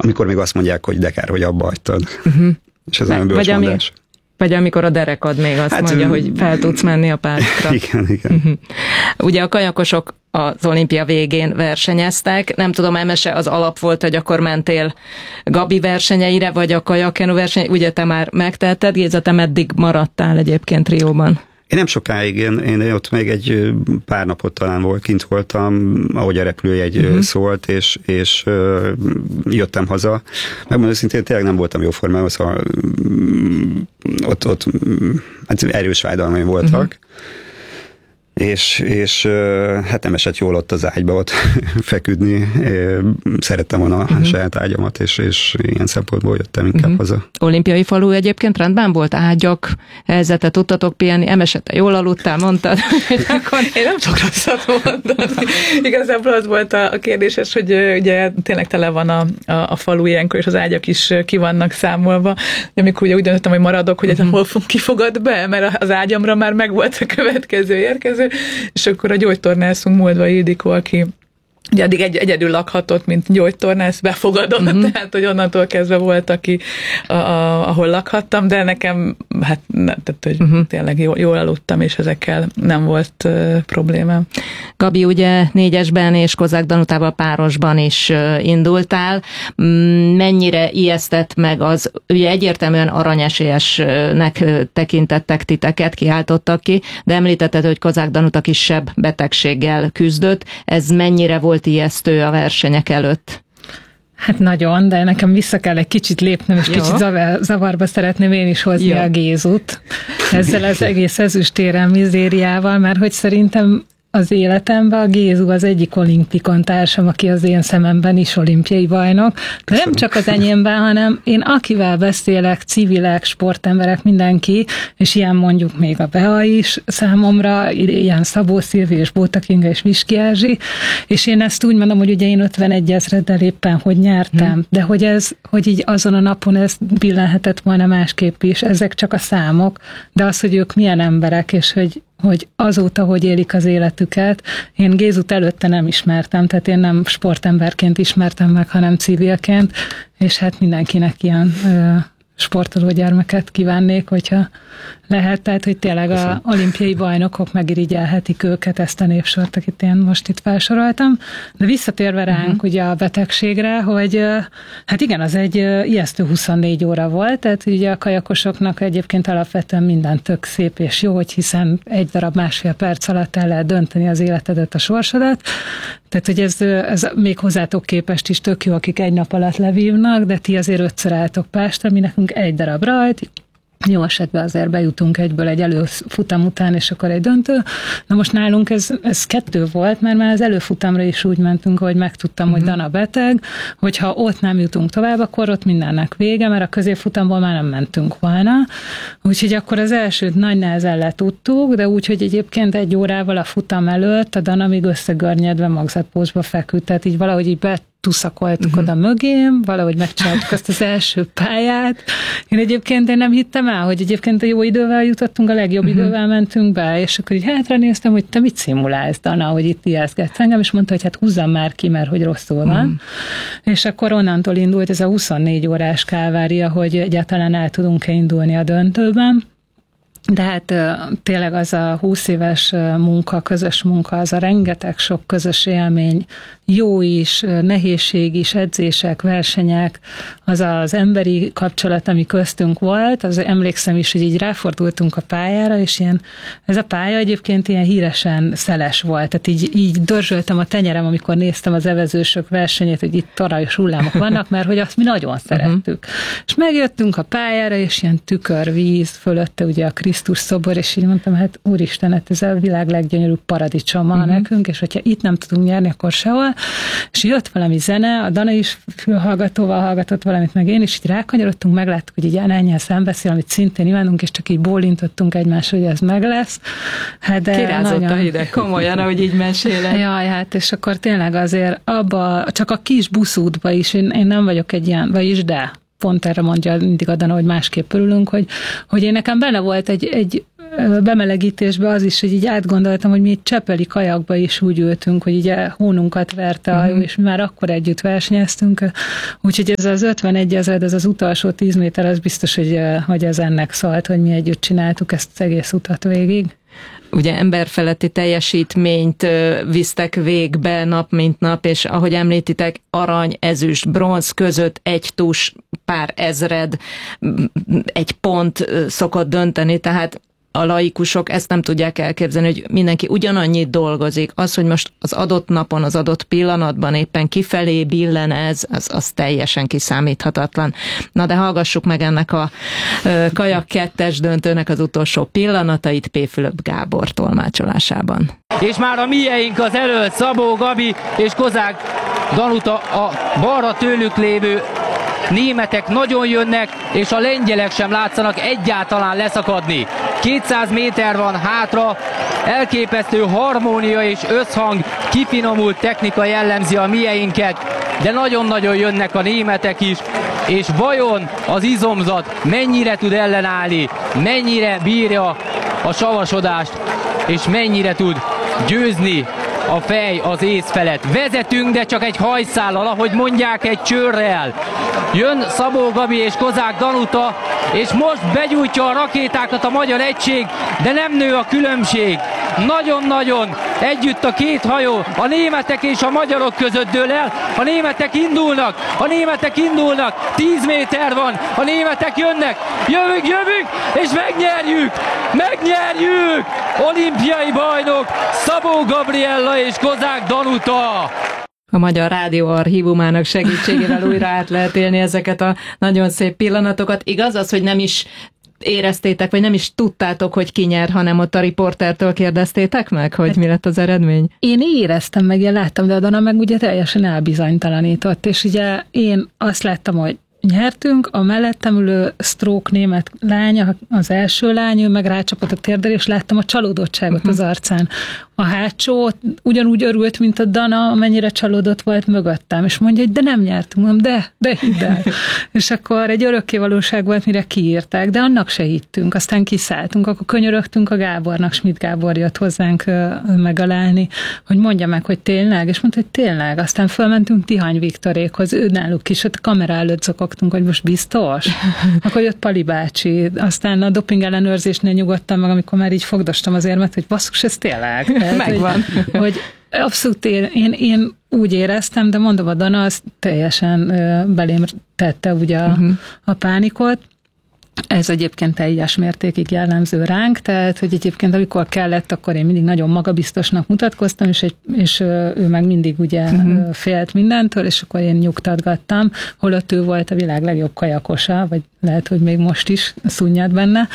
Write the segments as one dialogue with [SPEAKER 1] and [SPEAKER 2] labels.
[SPEAKER 1] amikor még azt mondják, hogy de kár, hogy abba hagytad. És ez nagyon bölcs mondás.
[SPEAKER 2] Vagy amikor a derekad még azt mondja, hogy fel tudsz menni a pártra.
[SPEAKER 1] Igen.
[SPEAKER 2] Ugye a kajakosok az olimpia végén versenyeztek. Nem tudom, Emese az alap volt, hogy akkor mentél Gabi versenyeire, vagy a kajakkenu versenyeire. Ugye te már megtetted, Géza, te meddig maradtál egyébként Rióban?
[SPEAKER 1] Én nem sokáig, én ott még egy pár napot talán kint voltam, ahogy a repülőjegy szólt, és jöttem haza. Megmondom őszintén, tényleg nem voltam jó formában, szóval ott hát erős fájdalmaim voltak. És hát nem esett jól ott az ágyba ott feküdni. Szerettem volna a saját ágyamat, és ilyen szempontból jöttem inkább haza.
[SPEAKER 2] Olimpiai falu egyébként rendben volt? Ágyak, helyzetet tudtatok pihenni? Emesete jól aludtál, mondtad?
[SPEAKER 3] Akkor én nem csak rosszat mondani. Igazából az volt a kérdéses, hogy ugye tényleg tele van a falu ilyenkor, és az ágyak is ki vannak számolva. Amikor ugye úgy döntöttem, hogy maradok, hogy hol kifogad be, mert az ágyamra már megvolt a következő érkező, és akkor a gyógytornászunk Moldvai Ildikó, aki ugye addig egyedül lakhatott, mint gyógytornász, befogadott, tehát hogy onnantól kezdve volt, aki ahol lakhattam, de nekem hát tehát, hogy tényleg jól aludtam, és ezekkel nem volt problémám.
[SPEAKER 2] Gabi, ugye 4-esben és Kozák Danutával párosban is indultál. Mennyire ijesztett meg az, ugye egyértelműen aranyesélyesnek tekintettek titeket, kiáltottak ki, de említetted, hogy Kozák Danuta kisebb betegséggel küzdött. Ez mennyire volt ijesztő a versenyek előtt?
[SPEAKER 4] Hát nagyon, de nekem vissza kell egy kicsit lépnem, és kicsit zavarba szeretném én is hozni a Gézut. Ezzel az egész ezüstérem mizériával, mert hogy szerintem az életemben a Gézu az egyik olimpikon társam, aki az én szememben is olimpiai bajnok. De nem csak az enyémben, hanem én akivel beszélek, civilek, sportemberek, mindenki, és ilyen mondjuk még a Bea is számomra, ilyen Szabó Szilvi és Bóta Kinga és Viski Erzsi, és én ezt úgy mondom, hogy ugye én 51 ezreddel éppen, hogy nyertem, de hogy így azon a napon ez billenhetett volna másképp is, ezek csak a számok, de az, hogy ők milyen emberek, és hogy azóta, hogy élik az életüket, én Gézut előtte nem ismertem, tehát én nem sportemberként ismertem meg, hanem civilként, és hát mindenkinek ilyen sportoló gyermeket kívánnék, hogyha lehet, tehát, hogy tényleg az olimpiai bajnokok megirigyelhetik őket, ezt a névsort, akit én most itt felsoroltam. De visszatérve ránk ugye a betegségre, hogy hát igen, az egy ijesztő 24 óra volt, tehát ugye a kajakosoknak egyébként alapvetően minden tök szép és jó, hogy hiszen egy darab 1,5 perc alatt el lehet dönteni az életedet, a sorsodat. Tehát, hogy ez még hozzátok képest is tök jó, akik egy nap alatt levívnak, de ti azért 5-ször álltok Pástra, mi nekünk egy darab rajt, jó esetben azért bejutunk egyből egy előfutam után, és akkor egy döntő. Na most nálunk ez 2 volt, mert már az előfutamra is úgy mentünk, hogy megtudtam, hogy Dana beteg, hogyha ott nem jutunk tovább, akkor ott mindennek vége, mert a középfutamból már nem mentünk volna. Úgyhogy akkor az elsőt nagy nehezen letudtuk, de úgy, hogy egyébként 1 órával a futam előtt a Dana még összegörnyedve magzatpózsba feküdt, tehát így valahogy így tuszakoltuk oda mögém, valahogy megcsináltuk azt az első pályát. Én nem hittem el, hogy egyébként a jó idővel jutottunk, a legjobb idővel mentünk be, és akkor így hátra néztem, hogy te mit szimulálsz, Dana, hogy itt ijesztgetsz engem, és mondta, hogy hát húzzam már ki, mert hogy rosszul van. És akkor onnantól indult ez a 24 órás kávária, hogy egyáltalán el tudunk-e indulni a döntőben. De hát tényleg az a 20 éves munka, közös munka, az a rengeteg sok közös élmény, jó is, nehézség is, edzések, versenyek, az az emberi kapcsolat, ami köztünk volt, az emlékszem is, hogy így ráfordultunk a pályára, és ez a pálya egyébként ilyen híresen szeles volt, tehát így dörzsöltem a tenyerem, amikor néztem az evezősök versenyét, hogy itt tarajos hullámok vannak, mert hogy azt mi nagyon szerettük. És megjöttünk a pályára, és ilyen tükörvíz fölötte ugye a Krisztus szobor, és így mondtam, hát úristen, hát ez a világ leggyönyörűbb paradicsoma nekünk, és hogyha itt nem tudunk nyerni, akkor sehol. És jött valami zene, a Dana is fülhallgatóval hallgatott valamit, meg én is így rákanyarodtunk, megláttuk, hogy így ennyien szembeszél, amit szintén imádunk, és csak így bólintottunk egymásra, hogy ez meg lesz. Hát de
[SPEAKER 2] kirázott nagyon... a hideg, komolyan, ahogy így mesélek.
[SPEAKER 4] Jaj, hát és akkor tényleg azért abba, csak a kis buszútba is, én nem vagyok egy ilyen, vagyis de pont erre mondja mindig a Dana, hogy másképp örülünk, hogy én nekem benne volt egy bemelegítésbe az is, hogy így átgondoltam, hogy mi itt Csepeli kajakba is úgy ültünk, hogy így hónunkat verte a hajó, és mi már akkor együtt versenyeztünk, úgyhogy ez az 51 000, ez az utolsó 10 méter, az biztos, hogy ez ennek szólt, hogy mi együtt csináltuk ezt az egész utat végig.
[SPEAKER 2] Ugye emberfeletti teljesítményt visztek végbe nap mint nap, és ahogy említitek, arany, ezüst, bronz között egy tus, pár ezred, egy pont szokott dönteni, tehát a laikusok ezt nem tudják elképzelni, hogy mindenki ugyanannyit dolgozik. Az, hogy most az adott napon, az adott pillanatban éppen kifelé billen az teljesen kiszámíthatatlan. Na de hallgassuk meg ennek a kajak 2-es döntőnek az utolsó pillanatait P. Fülöp Gábor tolmácsolásában.
[SPEAKER 5] És már a mieink az előtt, Szabó Gabi és Kozák Danuta, a balra tőlük lévő németek nagyon jönnek, és a lengyelek sem látszanak egyáltalán leszakadni. 200 méter van hátra, elképesztő harmónia és összhang, kifinomult technika jellemzi a mieinket, de nagyon-nagyon jönnek a németek is, és vajon az izomzat mennyire tud ellenállni, mennyire bírja a savasodást, és mennyire tud győzni a fej az ész felett. Vezetünk, de csak egy hajszállal, ahogy mondják, egy csőrrel. Jön Szabó Gabi és Kozák Danuta, és most begyújtja a rakétákat a magyar egység, de nem nő a különbség. Nagyon-nagyon együtt a két hajó, a németek és a magyarok között dől el. A németek indulnak, 10 méter van, a németek jövünk, és megnyerjük! Olimpiai bajnok Szabó Gabriella és Kozák Danuta!
[SPEAKER 2] A Magyar Rádió archívumának segítségével újra át lehet élni ezeket a nagyon szép pillanatokat. Igaz az, hogy nem is éreztétek, vagy nem is tudtátok, hogy ki nyer, hanem ott a riportertől kérdeztétek meg, hogy mi lett az eredmény?
[SPEAKER 4] Én éreztem meg, én láttam, de a Dana meg ugye teljesen elbizonytalanított, és ugye én azt láttam, hogy nyertünk, a mellettem ülő stroke német lánya, az első lány, ő meg rácsapott a térdre, és láttam a csalódottságot az arcán. A hátsó ugyanúgy örült, mint a Dana, amennyire csalódott volt mögöttem, és mondja, hogy de nem nyertünk, mondom, de hidd el. És akkor egy örökkévalóság volt, mire kiírták, de annak se hittünk, aztán kiszálltunk, akkor könyörögtünk a Gábornak, Schmidt Gábor jött hozzánk megalálni, hogy mondja meg, hogy tényleg, és mondta, hogy tényleg, aztán fölmentünk Tihany Viktorékhoz, ő náluk is, ott a kamera előtt zokogtunk, hogy most biztos? Akkor jött Pali bácsi, aztán a doping ellenőrzésnél nyugodtam meg, amikor már így fogdostam az érmet, hogy basszus, ez tényleg.
[SPEAKER 2] Megvan.
[SPEAKER 4] Hogy abszolút én úgy éreztem, de mondom, a Dana az teljesen belém tette ugye a pánikot. Ez egyébként teljes mértékig jellemző ránk, tehát, hogy egyébként amikor kellett, akkor én mindig nagyon magabiztosnak mutatkoztam, és ő meg mindig ugye félt mindentől, és akkor én nyugtatgattam, holott ő volt a világ legjobb kajakosa, vagy lehet, hogy még most is szunnyad benne,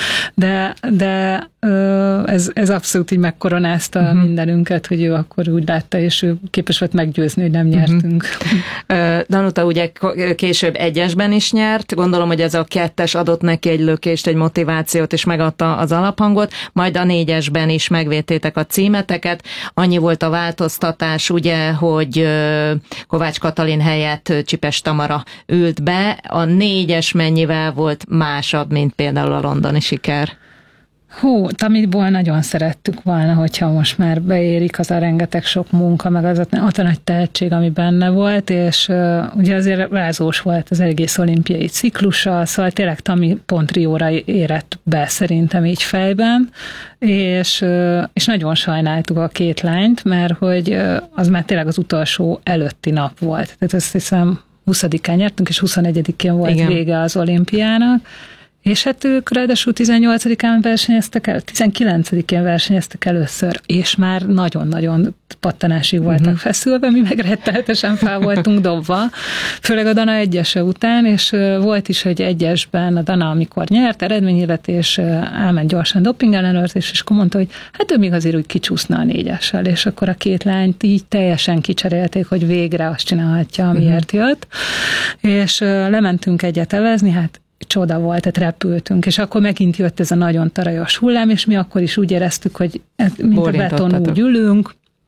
[SPEAKER 4] de ez abszolút így megkoronázta mindenünket, hogy ő akkor úgy látta, és ő képes volt meggyőzni, hogy nem nyertünk.
[SPEAKER 2] Danuta ugye később 1-esben is nyert, gondolom, hogy ez a 2-es adott neki egy lökést, egy motivációt, és megadta az alaphangot, majd a 4-esben is megvédtétek a címeteket. Annyi volt a változtatás, ugye, hogy Kovács Katalin helyett Csipes Tamara ült be. A 4-es mennyivel volt másabb, mint például a londoni siker?
[SPEAKER 4] Tamitból nagyon szerettük volna, hogyha most már beérik az a rengeteg sok munka, meg az a nagy tehetség, ami benne volt, és ugye azért rázós volt az egész olimpiai ciklusa, szóval tényleg Tami pont Rióra érett be szerintem így fejben, és nagyon sajnáltuk a két lányt, mert hogy az már tényleg az utolsó előtti nap volt. Tehát azt hiszem 20-án nyertünk, és 21-én volt igen. Vége az olimpiának, és hát ők ráadásul 18-án versenyeztek el, 19-én versenyeztek először, és már nagyon-nagyon pattanásig voltak feszülve, mi meg rettenetesen fel voltunk dobva, főleg a Dana 1-ese után, és volt is, hogy 1-esben a Dana, amikor nyert, eredményhirdetés, elment gyorsan doping ellenőrzés, és akkor mondta, hogy hát ő még azért úgy kicsúszna a 4-essel, és akkor a két lányt így teljesen kicserélték, hogy végre azt csinálhatja, amiért jött, és lementünk egyet elezni, hát csoda volt, tehát repültünk, és akkor megint jött ez a nagyon tarajos hullám, és mi akkor is úgy éreztük, hogy mint a beton úgy ülünk,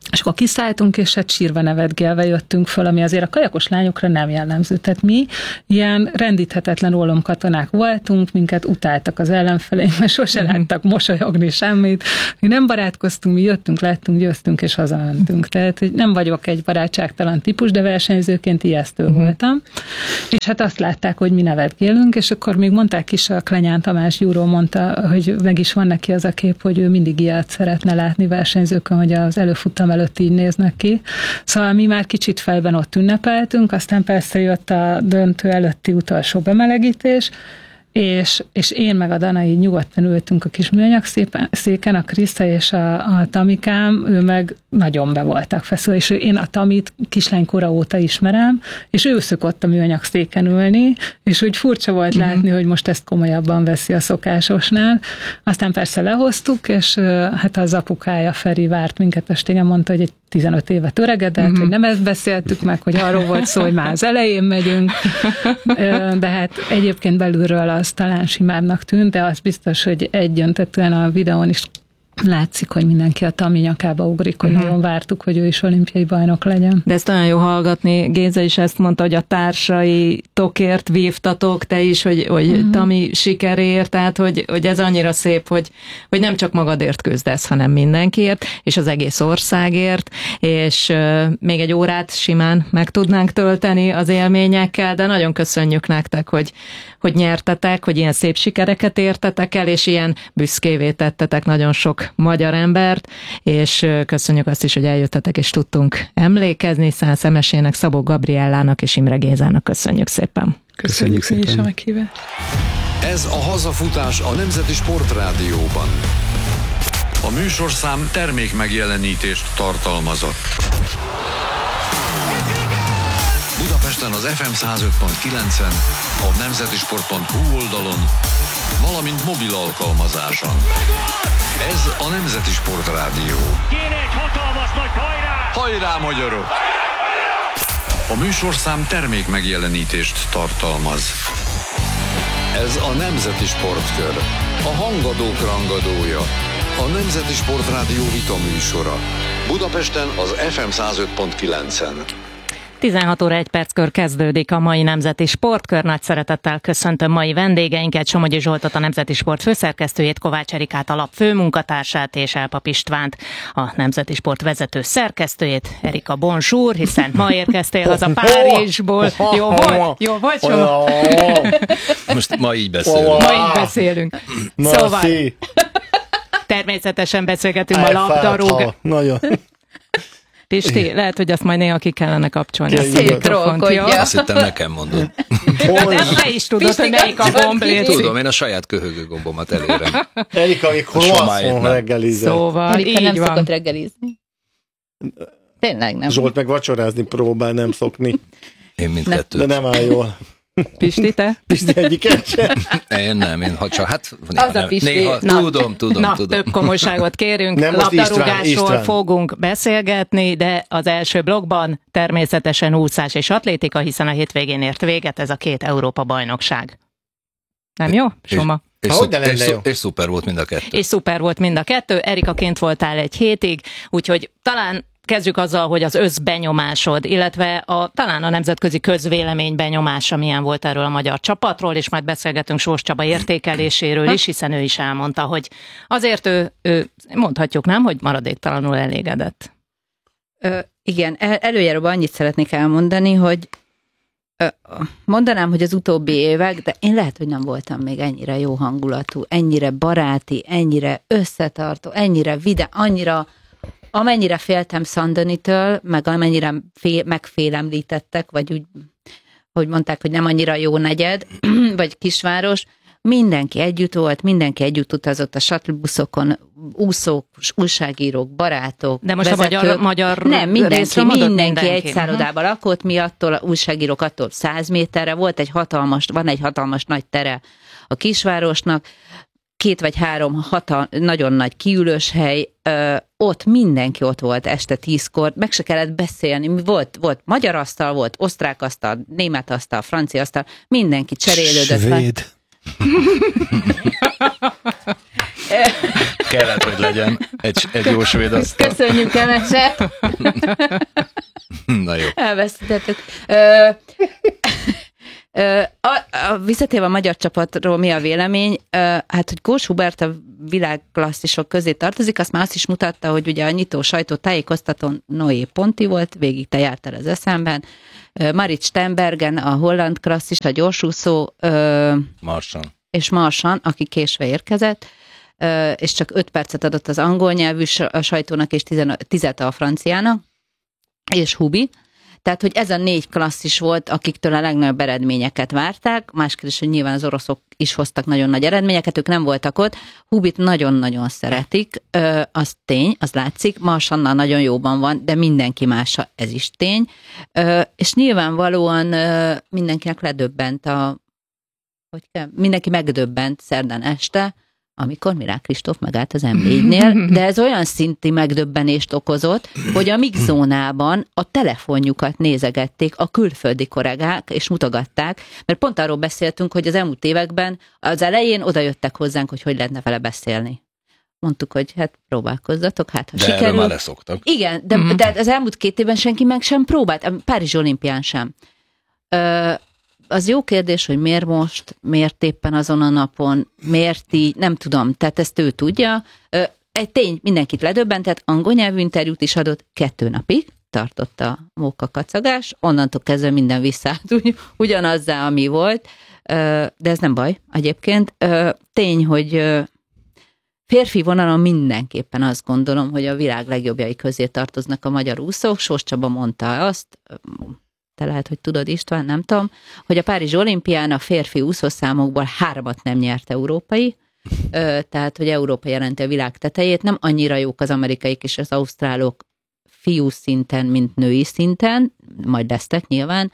[SPEAKER 4] És akkor kiszálltunk, és hát sírva nevetgélve jöttünk föl, ami azért a kajakos lányokra nem jellemző. Tehát mi ilyen rendíthetetlen ólomkatonák voltunk, minket utáltak az ellenfeleink, mert sose láttak mosolyogni semmit. Mi nem barátkoztunk, mi jöttünk, lettünk, győztünk, és hazamentünk. Tehát hogy nem vagyok egy barátságtalan típus, de versenyzőként ijesztő voltam. És hát azt látták, hogy mi nevetgélünk, és akkor még mondták is, a Klenyán Tamás Júró mondta, hogy meg is van neki az a kép, hogy ő mindig ilyet szeretne látni versenyzőkön, hogy az előfutam előtt így néznek ki. Szóval mi már kicsit fejben ott ünnepeltünk, aztán persze jött a döntő előtti utolsó bemelegítés, és én meg a Dana így nyugodtan ültünk a kis műanyag széken, a Krisza és a Tamikám, ő meg nagyon be voltak feszülve, és én a Tamit kislánykora óta ismerem, és ő szokott a műanyag széken ülni, és úgy furcsa volt látni, hogy most ezt komolyabban veszi a szokásosnál. Aztán persze lehoztuk, és hát az apukája Feri várt minket estégen, mondta, hogy egy 15 évet öregedett, hogy nem ezt beszéltük meg, hogy arról volt szó, hogy már az elején megyünk, de hát egyébként belülről az talán simábbnak tűnt, de az biztos, hogy egyöntetően a videón is látszik, hogy mindenki a Tami nyakába ugrik, hogy nagyon vártuk, hogy ő is olimpiai bajnok legyen.
[SPEAKER 2] De ezt olyan jó hallgatni. Géza is ezt mondta, hogy a társaitokért vívtatok, te is, hogy Tami sikeréért, tehát hogy ez annyira szép, hogy nem csak magadért küzdesz, hanem mindenkiért, és az egész országért, és még egy órát simán meg tudnánk tölteni az élményekkel, de nagyon köszönjük nektek, hogy nyertetek, hogy ilyen szép sikereket értetek el, és ilyen büszkévé tettetek nagyon sok magyar embert, és köszönjük azt is, hogy eljöttetek, és tudtunk emlékezni. Szán Szemesének, Szabó Gabriellának és Imre Gézának köszönjük szépen.
[SPEAKER 1] Köszönjük szépen.
[SPEAKER 3] És a meghívást.
[SPEAKER 6] Ez a Hazafutás a Nemzeti Sportrádióban. A műsorszám termékmegjelenítést tartalmazott. Budapesten az FM 105.9-en, a nemzetisport.hu oldalon, valamint mobil alkalmazáson. Ez a Nemzeti Sportrádió.
[SPEAKER 7] Kéne egy hatalmas nagy hajrá!
[SPEAKER 6] Hajrá, magyarok! A műsorszám termékmegjelenítést tartalmaz. Ez a Nemzeti Sportkör, a hangadók rangadója, a Nemzeti Sportrádió vitaműsora. Budapesten az FM 105.9-en.
[SPEAKER 2] 16 óra 1 perckor kezdődik a mai Nemzeti Sportkör. Nagy szeretettel köszöntöm mai vendégeinket, Somogyi Zsoltot, a Nemzeti Sport főszerkesztőjét, Kovács Erikát, a lap főmunkatársát, és Elpap Istvánt, a Nemzeti Sport vezető szerkesztőjét. Erika, bonjour, hiszen ma érkeztél haza Párizsból. Jó volt, Soma?
[SPEAKER 8] Most ma így beszélünk.
[SPEAKER 2] Szóval, természetesen beszélgetünk a labdarúgás.
[SPEAKER 8] Nagyon.
[SPEAKER 2] Pisti, lehet, hogy azt majd néha ki kellene kapcsolni.
[SPEAKER 8] Azt hittem, nekem mondod.
[SPEAKER 2] Te is tudod, hogy melyik a gomb, léci.
[SPEAKER 8] Tudom, én a saját köhögő gombomat elérem.
[SPEAKER 9] Erika, még croissant reggelizel.
[SPEAKER 2] Szóval,
[SPEAKER 10] Erika nem
[SPEAKER 2] így van.
[SPEAKER 10] szokott reggelizni. Tényleg nem.
[SPEAKER 9] Zsolt meg vacsorázni próbál, nem szokni.
[SPEAKER 8] Én mindkettőt.
[SPEAKER 9] De nem áll jól.
[SPEAKER 2] Pisti, te?
[SPEAKER 9] Pisti egyiket sem.
[SPEAKER 8] Én nem, én ha csak, hát
[SPEAKER 10] Az a Pisti.
[SPEAKER 8] néha, tudom.
[SPEAKER 2] Több komolyságot kérünk,
[SPEAKER 9] Nem, most
[SPEAKER 2] labdarúgásról
[SPEAKER 9] István.
[SPEAKER 2] fogunk beszélgetni, de az első blogban természetesen úszás és atlétika, hiszen a hétvégén ért véget ez a 2 Európa-bajnokság. Nem jó, Soma?
[SPEAKER 8] És szuper volt mind a kettő.
[SPEAKER 2] És szuper volt mind a kettő. Erika, kint voltál egy hétig, úgyhogy talán kezdjük azzal, hogy az összbenyomásod, illetve talán a nemzetközi közvélemény benyomása milyen volt erről a magyar csapatról, és majd beszélgetünk Sós Csaba értékeléséről is, hiszen ő is elmondta, hogy azért ő mondhatjuk, nem, hogy maradéktalanul elégedett.
[SPEAKER 10] Igen, előjáróban annyit szeretnék elmondani, hogy mondanám, hogy az utóbbi évek, de én lehet, hogy nem voltam még ennyire jó hangulatú, ennyire baráti, ennyire összetartó, ennyire amennyire féltem Szandonitől, meg amennyire megfélemlítettek, vagy úgy, hogy mondták, hogy nem annyira jó negyed, vagy kisváros, mindenki együtt volt, mindenki együtt utazott a shuttle-buszokon, úszók, újságírók, barátok,
[SPEAKER 2] de most
[SPEAKER 10] vezetők.
[SPEAKER 2] A magyar
[SPEAKER 10] nem, mindenki egy szállodában lakott, mi attól, újságírók attól 100 méterre, van egy hatalmas nagy tere a kisvárosnak, 2 vagy 3 nagyon nagy kiülős hely, ott mindenki ott volt este 10-kor, meg se kellett beszélni, volt magyar asztal, volt osztrák asztal, német asztal, francia asztal, mindenki cserélődött.
[SPEAKER 9] Svéd.
[SPEAKER 8] kellett, hogy legyen egy jó svéd asztal.
[SPEAKER 10] Köszönjük, Emese!
[SPEAKER 8] Na jó.
[SPEAKER 10] Elvesztettük. Visszatérve a magyar csapatról mi a vélemény? Hát, hogy Kós Hubert a világklasszisok közé tartozik, azt már azt is mutatta, hogy ugye a nyitó sajtó tájékoztatón Noé Ponti volt, végig te jártál az eszemben, Marit Stenbergen, a holland klasszis, a gyorsúszó,
[SPEAKER 8] Marsan.
[SPEAKER 10] És Marsan, aki késve érkezett, és csak 5 percet adott az angol nyelvű sajtónak, és 10 a franciának, és Hubi. Tehát, hogy ez a 4 klasszis volt, akiktől a legnagyobb eredményeket várták, másképp is, hogy nyilván az oroszok is hoztak nagyon nagy eredményeket, ők nem voltak ott. Hubit nagyon-nagyon szeretik, az tény, az látszik, Marsannal nagyon jóban van, de mindenki mása, ez is tény. És nyilvánvalóan mindenkinek ledöbbent mindenki megdöbbent szerdán este, amikor Milák Kristóf megállt az M4-nél, de ez olyan szinti megdöbbenést okozott, hogy a mixzónában a telefonjukat nézegették a külföldi kollégák, és mutogatták, mert pont arról beszéltünk, hogy az elmúlt években az elején oda jöttek hozzánk, hogy lehetne vele beszélni. Mondtuk, hogy hát próbálkozzatok, hát ha
[SPEAKER 8] de
[SPEAKER 10] sikerül.
[SPEAKER 8] Erről már leszoktak.
[SPEAKER 10] Igen, de az elmúlt 2 évben senki meg sem próbált, a Párizsi olimpián sem. Az jó kérdés, hogy miért most, miért éppen azon a napon, miért így, nem tudom, tehát ezt ő tudja. Egy tény, mindenkit ledöbbentett, angol nyelvű interjút is adott, 2 napig tartott a móka kacagás, onnantól kezdve minden visszaállt ugyanazzá, ami volt, de ez nem baj egyébként. Tény, hogy férfi vonalon mindenképpen azt gondolom, hogy a világ legjobbjai közé tartoznak a magyar úszók. Sós Csaba mondta azt, te lehet, hogy tudod, István, nem tudom, hogy a Párizsi olimpián a férfi úszószámokból 3 nem nyert európai, tehát, hogy Európa jelenti a világ tetejét, nem annyira jók az amerikaiak és az ausztrálok fiú szinten, mint női szinten, majd lesztek nyilván,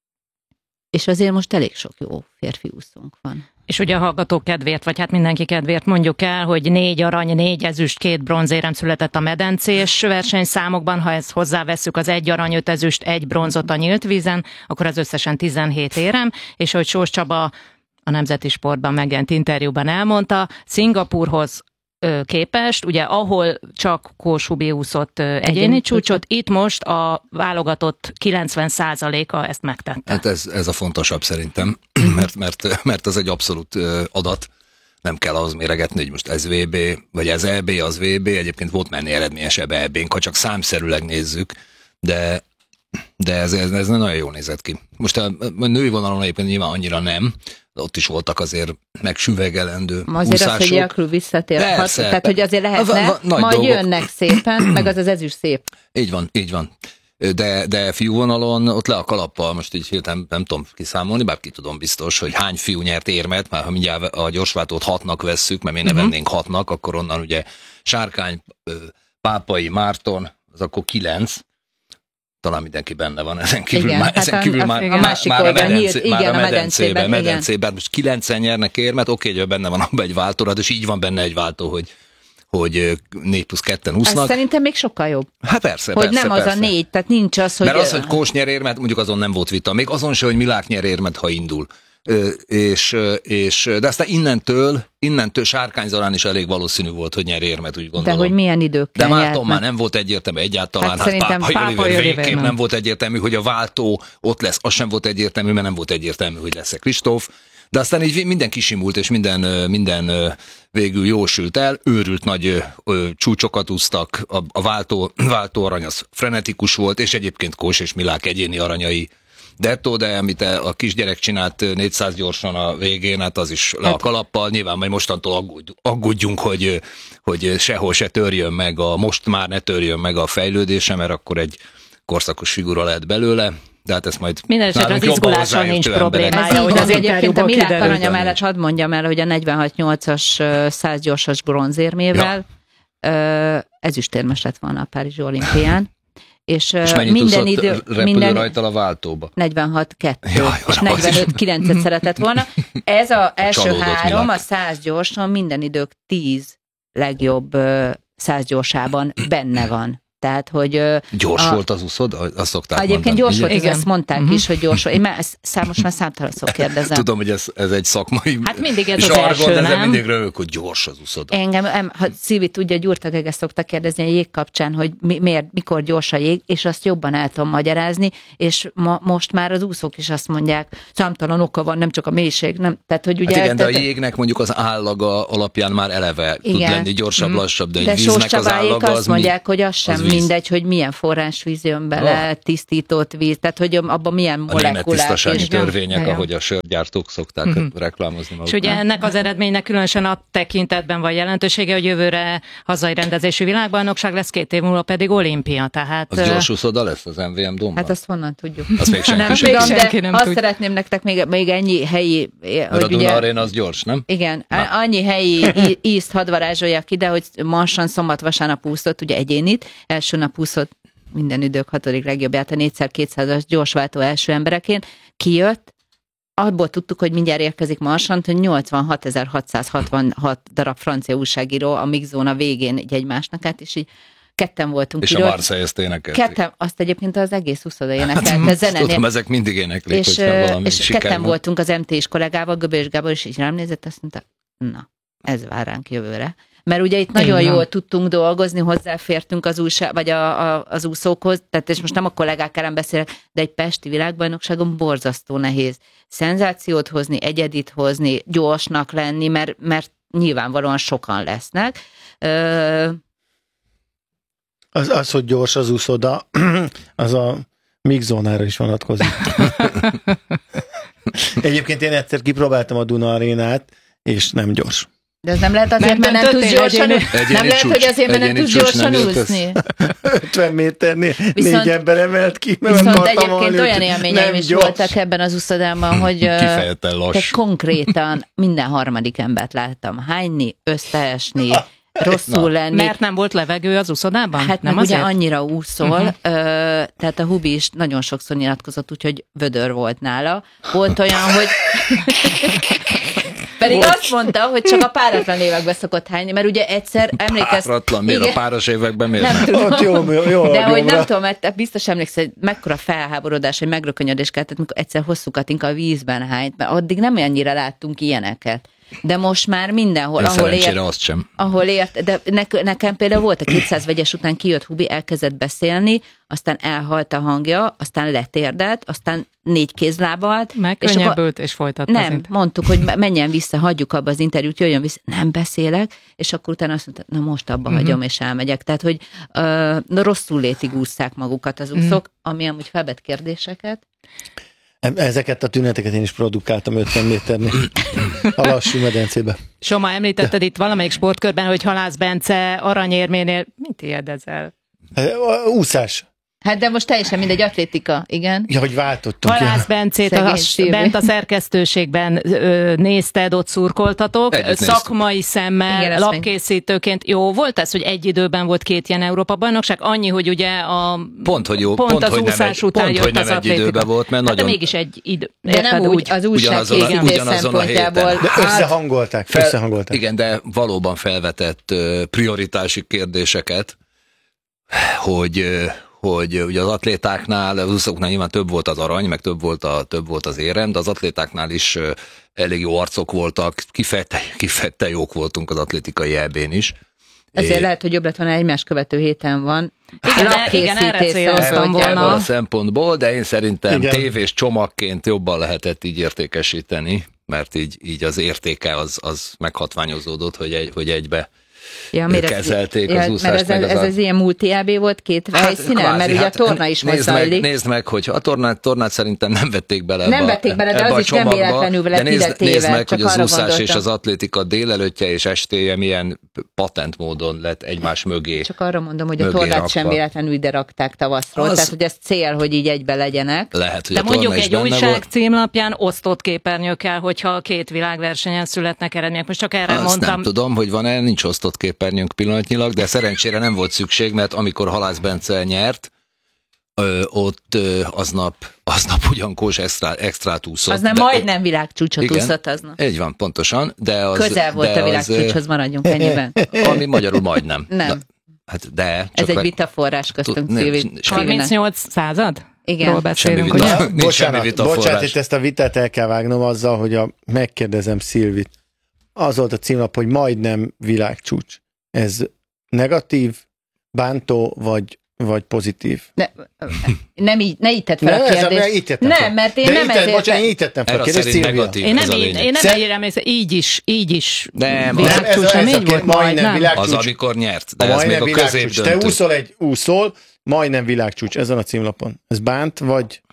[SPEAKER 10] és azért most elég sok jó férfi úszónk van.
[SPEAKER 2] És ugye a hallgatók kedvéért, vagy hát mindenki kedvéért mondjuk el, hogy 4 arany, 4 ezüst, 2 bronzérem született a medencés versenyszámokban, ha ezt hozzáveszünk az 1 arany, 5 ezüst, 1 bronzot a nyílt vízen, akkor az összesen 17 érem, és ahogy Sós Csaba a Nemzeti Sportban megjelent interjúban elmondta, Szingapúrhoz képest, ugye ahol csak Kós Hubi úszott egyéni csúcsot, itt most a válogatott 90%-a ezt megtette.
[SPEAKER 8] Hát ez a fontosabb szerintem, mert ez egy abszolút adat. Nem kell ahhoz méregetni, hogy most ez VB, vagy ez EB, az VB, egyébként volt menni eredményesebb EB-nk, ha csak számszerűleg nézzük, de ez nagyon jól nézett ki. Most a női vonalon egyébként nyilván annyira nem, ott is voltak azért megsüvegelendő
[SPEAKER 10] azért
[SPEAKER 8] úszások.
[SPEAKER 10] Az, hogy Jakru visszatérhet,
[SPEAKER 8] Persze,
[SPEAKER 10] tehát hogy azért lehetne, majd dolgok. Jönnek szépen, meg az ezüst szép.
[SPEAKER 8] Így van. De fiú vonalon ott le a kalappal, most így hirtelen nem tudom kiszámolni, bár ki tudom biztos, hogy hány fiú nyert érmet, már ha mindjárt a gyorsváltót 6-nak vesszük, mert mi ne vennénk 6-nak, akkor onnan ugye Sárkány, Pápai, Márton, az akkor 9, talán mindenki benne van, ezen kívül már a medencében. Most 9-en nyernek érmet, oké, hogy benne van abban egy váltóra, és így van benne egy váltó, hogy 4+2 úsznak.
[SPEAKER 10] Ez szerintem még sokkal jobb.
[SPEAKER 8] Hát persze.
[SPEAKER 10] Hogy nem az a 4, tehát nincs az, hogy...
[SPEAKER 8] Mert az, hogy Kós nyer érmet, mondjuk azon nem volt vita. Még azon se, hogy Milák nyer érmet, ha indul. De aztán innentől Sárkány Zalán is elég valószínű volt, hogy nyer érmet, úgy gondolom.
[SPEAKER 10] De hogy milyen időkkel
[SPEAKER 8] de Márton már nem volt egyértelmű egyáltalán. Hát Pápai végképp nem volt egyértelmű, hogy a váltó ott lesz. Az sem volt egyértelmű, mert nem volt egyértelmű, hogy lesz-e Kristóf. De aztán így minden kisimult, és minden végül jól sült el. Őrült nagy csúcsokat úsztak. A váltó arany az frenetikus volt, és egyébként Kós és Milák egyéni aranyai dettó, de amit a kisgyerek csinált 400 gyorsan a végén, hát az is le a kalappal. Nyilván majd mostantól aggódjunk, hogy sehol se törjön meg, most már ne törjön meg a fejlődése, mert akkor egy korszakos figura lehet belőle. De hát ezt majd
[SPEAKER 2] mindenesetre az izguláson nincs problémája.
[SPEAKER 10] Hogy az egyébként a Milák aranya mellett hadd mondjam el, hogy a 46-8-as 100 gyorsas bronzérmével ezüstérmes lett volna a Párizsi olimpián. És minden idő
[SPEAKER 8] repülő rajta a váltóba?
[SPEAKER 10] 46-2, és 45-9-et szeretett volna. Ez az első 3, a 100 gyorsan minden idők 10 legjobb 100 gyorsában benne van. Tehát, hogy...
[SPEAKER 8] Gyors volt az úszod? Azt szokták
[SPEAKER 10] egyébként
[SPEAKER 8] mondani.
[SPEAKER 10] Gyors volt, ezt mondták is, hogy gyors volt. Én már most már számtalanszor kérdezem.
[SPEAKER 8] Tudom, hogy ez egy szakmai...
[SPEAKER 2] Hát mindig ez az első, nem?
[SPEAKER 8] Mindig rövök, hogy gyors az úszoda.
[SPEAKER 10] Engem, ha Szilvi tudja, Gyurtagege szokta kérdezni a jég kapcsán, hogy mikor gyors a jég, és azt jobban el tudom magyarázni, és most már az úszók is azt mondják, számtalan oka van, nem csak a mélység, nem, tehát, hogy ugye...
[SPEAKER 8] Hát igen, de a jégnek mondjuk az állaga alapján már eleve tud lenni gyorsabb, lassabb, de egy víznek az állaga az
[SPEAKER 10] mondják, hogy az sem mindegy, hogy milyen forrásvíz jön bele, tisztított víz, tehát hogy abban milyen molekulák.
[SPEAKER 8] A német tisztasági törvények, ahogy a sörgyártók szokták reklámozni magukat.
[SPEAKER 2] És ugye ennek az eredménynek különösen a tekintetben van jelentősége, hogy jövőre hazai rendezésű világbajnokság lesz, 2 év múlva pedig olimpia, tehát...
[SPEAKER 8] Az gyors úszoda lesz az MVM Domban?
[SPEAKER 10] Hát azt honnan tudjuk?
[SPEAKER 8] Azt még
[SPEAKER 10] senki nem azt szeretném nektek még ennyi helyi...
[SPEAKER 8] Mert a Duna Arena az gyors, nem?
[SPEAKER 10] Igen, annyi helyi ízt hadd varázsoljak ide, hogy Marsan szombat-vasárnap úszott, ugye egyénit, első nap úszott minden idők 6. legjobbját a 4x200-as gyorsváltó első embereként, kijött, abból tudtuk, hogy mindjárt érkezik Marsant, hogy 86.666 darab francia újságíró a mixzóna végén így egymásnak át, és így ketten voltunk.
[SPEAKER 8] És a Marseille ezt énekelték.
[SPEAKER 10] Ketten, azt egyébként az egész úszoda énekelte zenenél.
[SPEAKER 8] Tudom, ezek mindig éneklik, hogyha valami
[SPEAKER 10] és ketten voltunk az MT-s kollégával, Göbös Gábor, és így rám nézett, azt mondta, na, ez vár ránk jövőre. Mert ugye itt nagyon jól tudtunk dolgozni, hozzáfértünk az újság, vagy az úszókhoz, tehát és most nem a kollégák ellen beszélek, de egy pesti világbajnokságon borzasztó nehéz szenzációt hozni, egyedit hozni, gyorsnak lenni, mert nyilvánvalóan sokan lesznek.
[SPEAKER 9] Az, hogy gyors az úszoda, az a mixzónára is vonatkozik. Egyébként én egyszer kipróbáltam a Duna Arénát, és nem gyors.
[SPEAKER 10] De ez nem lehet azért, mert nem tudsz gyorsan úszni. Nem lehet, hogy azért, mert nem tudsz gyorsan úszni.
[SPEAKER 9] 50 méternél 4 ember emelt ki.
[SPEAKER 10] Viszont egyébként olyan élményeim is voltak ebben az úszodában, hogy te konkrétan minden harmadik embert láttam hányni, összeesni, rosszul lenni.
[SPEAKER 2] Mert nem volt levegő az úszodában?
[SPEAKER 10] Hát nem ugye annyira úszol, tehát a Hubi is nagyon sokszor nyilatkozott, úgyhogy vödör volt nála. Volt olyan, hogy... Pedig azt mondta, hogy csak a páratlan években szokott hányni, mert ugye egyszer emlékezz...
[SPEAKER 8] Páratlan, miért a páros években miért?
[SPEAKER 10] Nem tudom.
[SPEAKER 9] Jó,
[SPEAKER 10] de hogy nem tudom, mert biztos emlékszel, hogy mekkora felháborodás, hogy megrökönyödés kellett, amikor egyszer hosszú Katinka a vízben hányt, mert addig nem olyannyira láttunk ilyeneket. De most már mindenhol, ahol ért, de nekem például volt a 200 vegyes után kijött Hubi, elkezdett beszélni, aztán elhalt a hangja, aztán letérdelt, aztán 4 kézlábalt.
[SPEAKER 2] Megkönnyebbült és folytatta.
[SPEAKER 10] Nem, mondtuk, hogy menjen vissza, hagyjuk abba az interjút, jöjjön vissza, nem beszélek, és akkor utána azt mondta, na most abba hagyom, és elmegyek. Tehát, hogy rosszul létig ússzák magukat az úszók, ami amúgy felvet kérdéseket.
[SPEAKER 9] Ezeket a tüneteket én is produkáltam 50 méternél a lassú medencébe.
[SPEAKER 2] Soma, említetted itt valamelyik sportkörben, hogy Halász Bence aranyérménél, mit érdezel?
[SPEAKER 9] Úszás.
[SPEAKER 10] Hát de most teljesen mindegy, atlétika, igen.
[SPEAKER 9] Ja, hogy váltottunk.
[SPEAKER 2] Halász Bencét bent a szerkesztőségben nézted, ott szurkoltatok, szakmai szemmel, igen, lapkészítőként. Jó volt ez, hogy egy időben volt 2 ilyen Európa-bajnokság? Annyi, hogy ugye
[SPEAKER 8] pont
[SPEAKER 2] az úszás után jött az atlétika.
[SPEAKER 8] Volt, mert nagyon...
[SPEAKER 10] De
[SPEAKER 2] mégis egy idő.
[SPEAKER 10] De nem úgy, az újságkészítés szempontjából.
[SPEAKER 9] De összehangolták.
[SPEAKER 8] Igen, de valóban felvetett prioritási kérdéseket, hogy ugye az atlétáknál, az úszóknál nyilván több volt az arany, meg több volt az érem, de az atlétáknál is elég jó arcok voltak, kifejezetten jók voltunk az atlétikai EB-n is.
[SPEAKER 10] Ezért lehet, hogy jobb lett volna egymás követő héten van.
[SPEAKER 2] Igen, erre céloztam volna.
[SPEAKER 8] A szempontból, de én szerintem tévés csomagként jobban lehetett így értékesíteni, mert így az értéke az meghatványozódott, hogy egybe kezelték az úszást.
[SPEAKER 10] Ez az ilyen multi EB volt 2 helyszínen, mert ugye a torna is most zajlik.
[SPEAKER 8] Nézd meg, hogy a tornát szerintem nem vették bele
[SPEAKER 10] de az is nem véletlenül vele
[SPEAKER 8] nézd meg, hogy az úszás és az atlétika délelőttje és estéje milyen patent módon lett egymás mögé.
[SPEAKER 10] Csak arra mondom, hogy a tornát sem véletlenül ide rakták tavaszról, tehát hogy ez cél, hogy így egybe legyenek.
[SPEAKER 8] Lehet, hogy
[SPEAKER 2] de mondjuk egy újság címlapján osztott képernyő kell, hogyha 2 világversenyen születnek eredmények. Most csak erre mondtam.
[SPEAKER 8] Nem tudom, hogy van-e, nincs osztott képernyőnk pillanatnyilag, de szerencsére nem volt szükség, mert amikor Halász Bence nyert, ott aznap ugyan extrát úszott.
[SPEAKER 10] Az nem majdnem világcsúcsot úszott aznap.
[SPEAKER 8] Így van, pontosan. De az,
[SPEAKER 10] közel volt a világcsúcshoz, maradjunk ennyiben.
[SPEAKER 8] Ami magyarul majdnem.
[SPEAKER 10] Nem.
[SPEAKER 8] Hát de...
[SPEAKER 10] Ez egy vitaforrás köztünk, Szilvi.
[SPEAKER 2] 38 század?
[SPEAKER 10] Igen.
[SPEAKER 2] Beszélünk, ugye?
[SPEAKER 9] Bocsánat, itt ezt a vitát el kell vágnom azzal, hogy megkérdezem Szilvit. Az volt a címlap, hogy majdnem világcsúcs. Ez negatív, bántó, vagy pozitív?
[SPEAKER 10] Ne így tett fel a kérdést. Nem, mert én nem ezért...
[SPEAKER 9] Bocsánat, én így tettem fel a kérdést, Szilvia.
[SPEAKER 2] Én nem így remélem, így is
[SPEAKER 8] nem,
[SPEAKER 2] világcsúcs, nem így volt
[SPEAKER 9] majdnem
[SPEAKER 8] világcsúcs. Az, amikor nyert, de ez még a középdöntő.
[SPEAKER 9] Te úszol, majdnem világcsúcs ezen a címlapon. Ez bánt, vagy...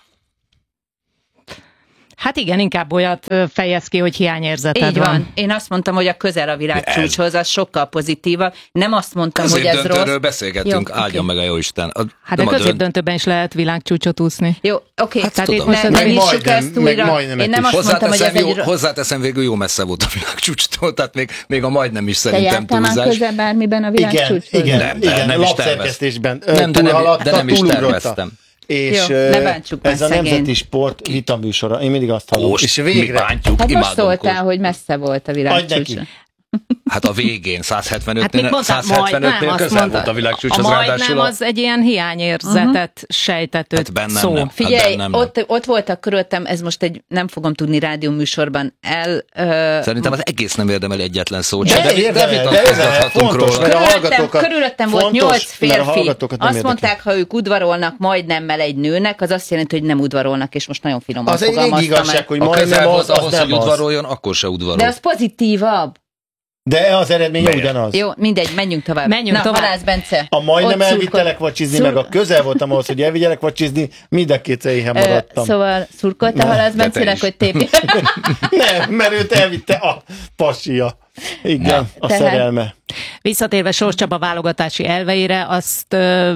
[SPEAKER 2] Hát igen, inkább olyat fejez ki, hogy hiányérzeted
[SPEAKER 10] így van. Én azt mondtam, hogy a közel a világcsúcshoz az sokkal pozitívabb. Nem azt mondtam, hogy ez rossz.
[SPEAKER 8] Középdöntőről beszélgettünk, áldjon meg a jóisten.
[SPEAKER 2] Hát a középdöntőben is lehet világcsúcsot úszni.
[SPEAKER 10] Jó, oké.
[SPEAKER 8] Hát
[SPEAKER 10] tehát ne nyissuk ezt újra. Én nem azt mondtam, hogy ez egy...
[SPEAKER 8] Hozzáteszem, végül jó messze volt a világcsúcstól, tehát még a majdnem is szerintem túlzás.
[SPEAKER 10] Te jártál már közel bármiben a világcsúcshoz?
[SPEAKER 9] Igen, lapszerkesztésben.
[SPEAKER 8] De nem is terveztem.
[SPEAKER 9] És
[SPEAKER 10] jó, ne bántsuk
[SPEAKER 9] ez a Nemzeti Sport vitaműsora. Én mindig azt hallom.
[SPEAKER 8] És végre
[SPEAKER 10] bántjuk, hát most szóltál, hogy messze volt a világcsúcs.
[SPEAKER 8] Hát a végén 175-nél közel volt a világcsúcshoz.
[SPEAKER 2] A majdnem az egy ilyen hiányérzetet sejtető szó.
[SPEAKER 8] Nem.
[SPEAKER 10] Figyelj, ott voltak körülöttem, ez most nem fogom tudni rádióműsorban
[SPEAKER 8] Szerintem az egész nem érdemel egyetlen szót.
[SPEAKER 9] De fontos, mert a hallgatókat...
[SPEAKER 10] Körülöttem volt 8 férfi. Azt mondták, ha ők udvarolnak majdnemmel egy nőnek, az azt jelenti, hogy nem udvarolnak, és most nagyon finoman fogalmaztam.
[SPEAKER 9] Az egy igazság, hogy
[SPEAKER 8] majdnem az, hogy udvaroljon, akkor se udvarol.
[SPEAKER 10] De az pozitívabb.
[SPEAKER 9] De az eredmény ugyanaz.
[SPEAKER 10] Jó, mindegy, menjünk tovább. Halász Bence.
[SPEAKER 9] A majdnem elvittelek vacsizni, meg a közel voltam ahhoz, hogy elvigyelek vacsizni, mind a kétszer éhen maradtam.
[SPEAKER 10] Szóval szurkoltál Halász Bencének, hogy tépj?
[SPEAKER 9] Nem, mert őt elvitte a pasia. Igen, a szerelme.
[SPEAKER 2] Visszatérve Sós Csaba válogatási elveire, azt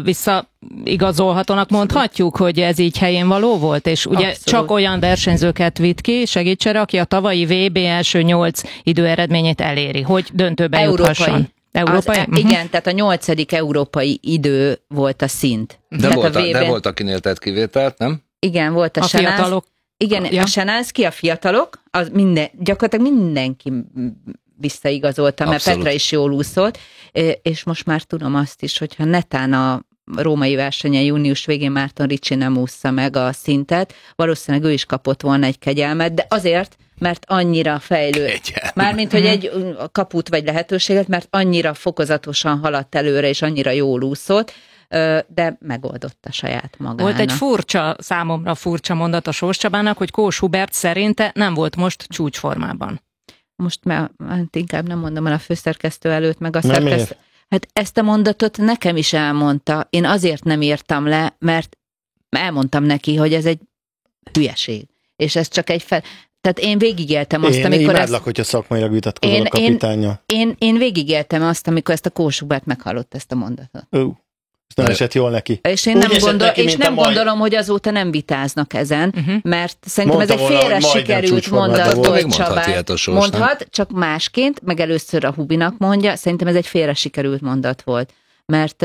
[SPEAKER 2] visszaigazolhatónak mondhatjuk, hogy ez így helyén való volt, és ugye abszolút. Csak olyan versenyzőket vitt ki, segítsere, aki a tavalyi VB első 8 időeredményét eléri, hogy döntőbe juthasson.
[SPEAKER 10] Igen, tehát a 8. európai idő volt a szint.
[SPEAKER 8] De volt akinél tett kivételt, nem?
[SPEAKER 10] Igen, volt a fiatalok. Igen, a Sanánszki, a fiatalok, gyakorlatilag mindenki visszaigazolta, mert Petra is jól úszolt, és most már tudom azt is, hogyha netán a római versenyen június végén Márton Ricci nem ússza meg a szintet, valószínűleg ő is kapott volna egy kegyelmet, de azért, mert annyira mármint, hogy egy kaput vagy lehetőséget, mert annyira fokozatosan haladt előre, és annyira jól úszott, de megoldotta saját magának.
[SPEAKER 2] Volt egy számomra furcsa mondat a Sós Csabának, hogy Kós Hubert szerinte nem volt most csúcsformában.
[SPEAKER 10] Most már inkább nem mondom el a főszerkesztő előtt, meg a szerkesztő. Hát ezt a mondatot nekem is elmondta. Én azért nem írtam le, mert elmondtam neki, hogy ez egy hülyeség. És ez csak Tehát én végigéltem azt, amikor... Én
[SPEAKER 9] imádlak, hogyha szakmailag vitatkozol a kapitánnyal.
[SPEAKER 10] Én végigéltem azt, amikor ezt a Kós Hubert meghallott ezt a mondatot.
[SPEAKER 9] Nem esett jól neki.
[SPEAKER 10] És én nem gondolom, hogy azóta nem vitáznak ezen, mert szerintem ez egy félre sikerült mondat volt Csabán. Mondhat, csak másként, meg először a Hubinak mondja, szerintem ez egy félre sikerült mondat volt. Mert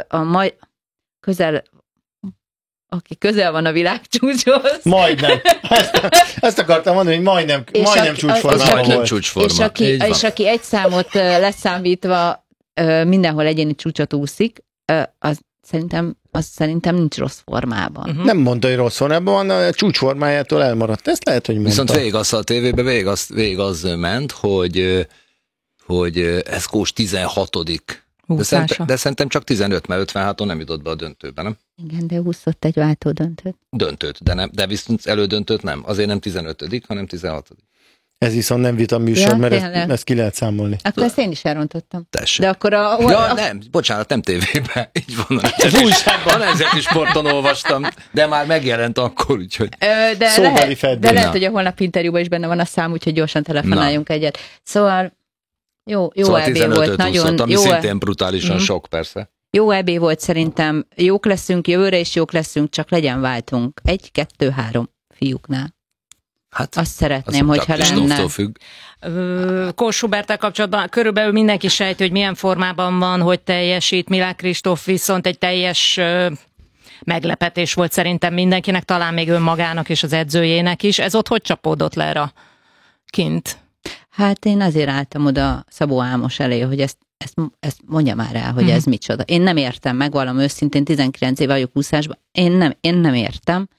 [SPEAKER 10] aki közel van a világcsúcshoz.
[SPEAKER 9] Majdnem. Ezt akartam mondani, hogy majdnem csúcsformában volt.
[SPEAKER 10] És aki egy számot leszámítva mindenhol egyéni csúcsot úszik, az szerintem nincs rossz formában.
[SPEAKER 9] Nem mondta, hogy rossz formában, a csúcsformájától elmaradt. Ezt lehet, hogy mondta.
[SPEAKER 8] Viszont végig azt a tévében, végig az ment, hogy ez Kós 16. De szerintem csak 15, mert 56-on nem jutott be a döntőbe, nem?
[SPEAKER 10] Igen, de úszott egy váltó döntőt.
[SPEAKER 8] De viszont elődöntőt nem. Azért nem 15, hanem 16.
[SPEAKER 9] Ez viszont nem vita műsor, mert ezt ki lehet számolni.
[SPEAKER 10] Akkor ezt én is elrontottam.
[SPEAKER 8] Tessék.
[SPEAKER 10] De akkor
[SPEAKER 8] nem, bocsánat, nem tévében. Így van. A Nemzeti Sporton olvastam, de már megjelent akkor, úgyhogy...
[SPEAKER 10] De lehet, hogy a holnap interjúban is benne van a szám, úgyhogy gyorsan telefonálljunk egyet. Szóval jó EB volt. Nagyon
[SPEAKER 8] ami szintén brutálisan sok, persze.
[SPEAKER 10] Jó EB volt szerintem. Jók leszünk, jövőre is jók leszünk, csak legyen váltunk. 1, 2, 3 fiúknál. Hát, azt szeretném, hogyha lenne.
[SPEAKER 2] Kós Huberttel kapcsolatban körülbelül mindenki sejti, hogy milyen formában van, hogy teljesít. Milák Kristóf viszont egy teljes meglepetés volt szerintem mindenkinek, talán még önmagának és az edzőjének is. Ez ott hogy csapódott le kint?
[SPEAKER 10] Hát én azért álltam oda Szabó Ámos elé, hogy ezt ezt mondja már el, hogy ez micsoda. Én nem értem, megvallom őszintén, 19 éve vagyok úszásban, én nem értem,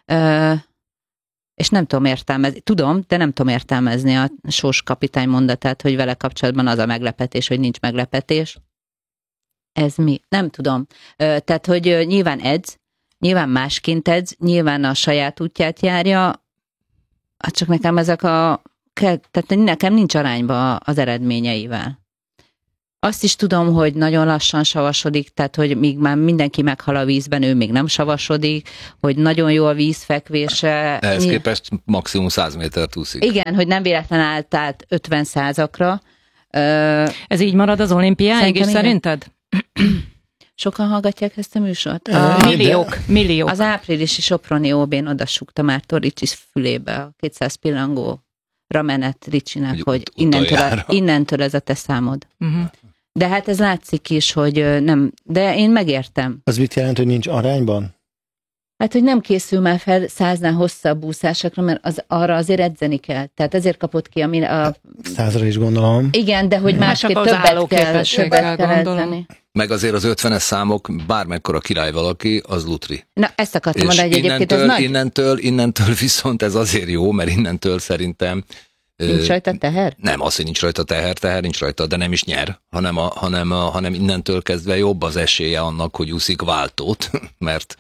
[SPEAKER 10] és nem tudom értelmezni, tudom, de nem tudom értelmezni a Sós kapitány mondatát, hogy vele kapcsolatban az a meglepetés, hogy nincs meglepetés. Ez mi? Nem tudom. Tehát, hogy nyilván edz, nyilván másként edz, nyilván a saját útját járja, csak nekem tehát nekem nincs arányba az eredményeivel. Azt is tudom, hogy nagyon lassan savasodik, tehát hogy míg már mindenki meghal a vízben, ő még nem savasodik, hogy nagyon jó a vízfekvése.
[SPEAKER 8] Ehhez képest maximum 100 métert úszik.
[SPEAKER 10] Igen, hogy nem véletlen állt át 50 százakra.
[SPEAKER 2] Ez így marad az olimpiáig is szerinted?
[SPEAKER 10] Sokan hallgatják ezt a műsort?
[SPEAKER 2] Milliók.
[SPEAKER 10] Az áprilisi Soproni OB-n odasukta már Ricsi fülébe a 200 pillangóra menet Ricsinek, hogy innentől ez a te számod. De hát ez látszik is, hogy nem, de én megértem.
[SPEAKER 9] Az mit jelent, hogy nincs arányban?
[SPEAKER 10] Hát, hogy nem készül már fel 100-nál hosszabb úszásokra, mert arra azért edzeni kell. Tehát ezért kapott ki a
[SPEAKER 9] 100-ra is gondolom.
[SPEAKER 10] Igen, de hogy másképp többet kell edzeni.
[SPEAKER 8] Meg azért az 50-es számok, bármekkora király valaki, az lutri.
[SPEAKER 10] Na, ezt akartam mondani, hogy egyébként ez nagy.
[SPEAKER 8] Innentől viszont ez azért jó, mert innentől szerintem...
[SPEAKER 10] Nincs rajta teher?
[SPEAKER 8] Nem, az, hogy nincs rajta teher nincs rajta, de nem is nyer, hanem innentől kezdve jobb az esélye annak, hogy úszik váltót, mert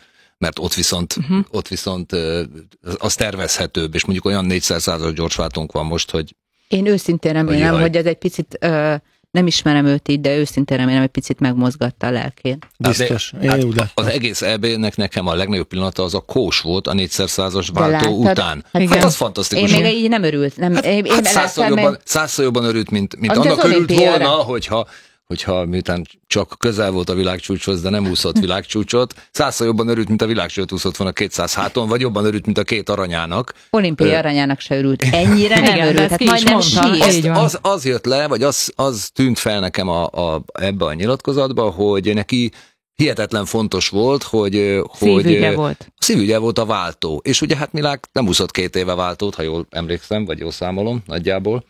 [SPEAKER 8] ott viszont az tervezhetőbb, és mondjuk olyan 400-as gyorsváltónk van most, hogy... Én
[SPEAKER 10] őszintén remélem, hogy ez egy picit... Nem ismerem őt így, de őszintén remélem, hogy picit megmozgatta a lelkét.
[SPEAKER 9] Biztos.
[SPEAKER 8] Az egész EB-nek nekem a legnagyobb pillanata az a Kós volt a 400-as váltó után. Hát az fantasztikus.
[SPEAKER 10] Én még így nem örült.
[SPEAKER 8] Százszor jobban örült, mint annak örült volna, hogyha miután csak közel volt a világcsúcshoz, de nem úszott világcsúcsot, 100-szor jobban örült, mint a világcsúcsot úszott volna 200 háton, vagy jobban örült, mint a 2 aranyának.
[SPEAKER 10] Olimpiai aranyának se örült. Ennyire nem örült. Hát majdnem sír.
[SPEAKER 8] Az jött le, vagy az tűnt fel nekem ebbe a nyilatkozatba, hogy neki hihetetlen fontos volt, hogy szívügye volt a váltó. És ugye hát Milák nem úszott 2 éve váltót, ha jól emlékszem, vagy jól számolom nagyjából.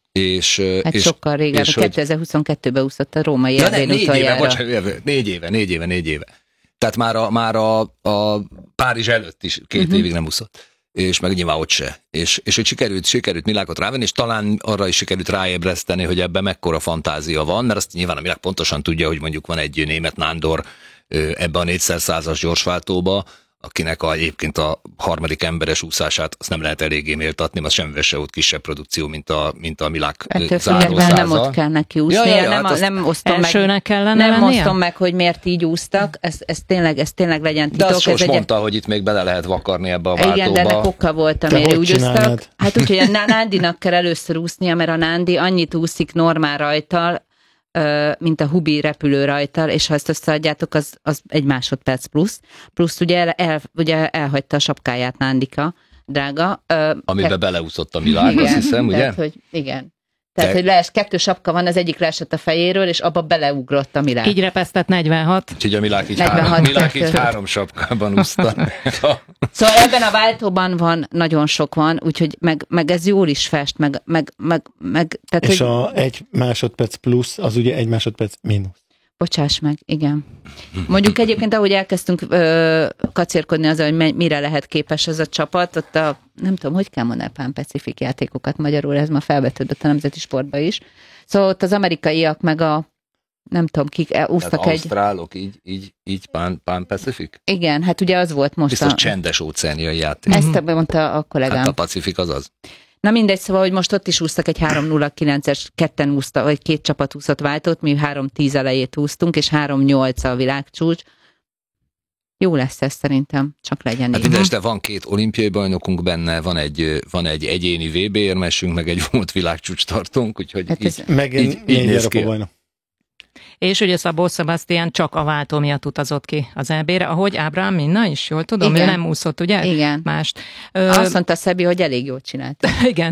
[SPEAKER 10] Hát sokkal régen, 2022-ben úszott a római EB-n utoljára.
[SPEAKER 8] 4 éve. Tehát már a Párizs előtt is 2 évig nem úszott. És meg nyilván ott se. És hogy sikerült Milákot rávenni, és talán arra is sikerült ráébreszteni, hogy ebben mekkora fantázia van, mert azt nyilván a Milák pontosan tudja, hogy mondjuk van egy német Nándor ebbe a 400-as gyorsváltóba, akinek egyébként a harmadik emberes úszását azt nem lehet eléggé méltatni, az semmivel se ott kisebb produkció, mint a Milák zárószáza.
[SPEAKER 10] Nem ott kell neki úsznia, nem osztom meg, hogy miért így úsztak, ez tényleg legyen titok.
[SPEAKER 8] De azt Sós mondta, hogy itt még bele lehet vakarni ebbe a váltóba.
[SPEAKER 10] Igen, de ennek oka volt, amire úgy úsztak. Hát úgyhogy a Nándinak kell először úsznia, mert a Nándi annyit úszik normál rajtal, mint a Hubi repülő rajtal, és ha ezt összeadjátok, az 1 másodperc plusz ugye elhagyta a sapkáját Nándika, drága.
[SPEAKER 8] Amiben beleúszott a Milák, azt hiszem, ugye?
[SPEAKER 10] Tehát, hogy igen. Tehát, hogy 2 sapka van, az egyik leesett a fejéről, és abba beleugrott a Milák.
[SPEAKER 2] Így repesztett 46.
[SPEAKER 8] Úgyhogy a Milák így 3 sapkában úszta.
[SPEAKER 10] Szóval ebben a váltóban nagyon sok van, úgyhogy meg ez jól is fest, tehát,
[SPEAKER 9] és a 1 másodperc plusz, az ugye 1 másodperc mínusz.
[SPEAKER 10] Bocsáss meg, igen. Mondjuk egyébként, ahogy elkezdtünk kacérkodni azzal, hogy mire lehet képes ez a csapat, ott nem tudom, hogy kell mondani Pan Pacific játékokat magyarul, ez ma felvetődött a nemzeti sportba is. Szóval ott az amerikaiak meg nem tudom, kik úsztak egy...
[SPEAKER 8] Ausztrálok, így Pan Pacific?
[SPEAKER 10] Igen, hát ugye az volt most
[SPEAKER 8] biztos csendes óceániai játék.
[SPEAKER 10] Ezt mondta a kollégám.
[SPEAKER 8] Hát a Pacifik az.
[SPEAKER 10] Na mindegy, szóval, hogy most ott is úsztak egy 3.09-es, 2 úszta, vagy 2 csapat úszott váltót, mi 3.10 elejét úsztunk, és 3.8 a világcsúcs. Jó lesz ez szerintem, csak legyen
[SPEAKER 8] hát így. De van 2 olimpiai bajnokunk benne, van egy egyéni VB érmesünk, meg egy volt világcsúcs tartunk, úgyhogy hát
[SPEAKER 9] így néz ki.
[SPEAKER 2] És ugye Szabó Sebastian csak a váltó miatt utazott ki az EB-re, ahogy Ábrám Minna is, jól tudom, igen. Ő nem úszott, ugye?
[SPEAKER 10] Igen.
[SPEAKER 2] Mást.
[SPEAKER 10] Azt mondta Szabi, hogy elég jól csinált.
[SPEAKER 2] Igen.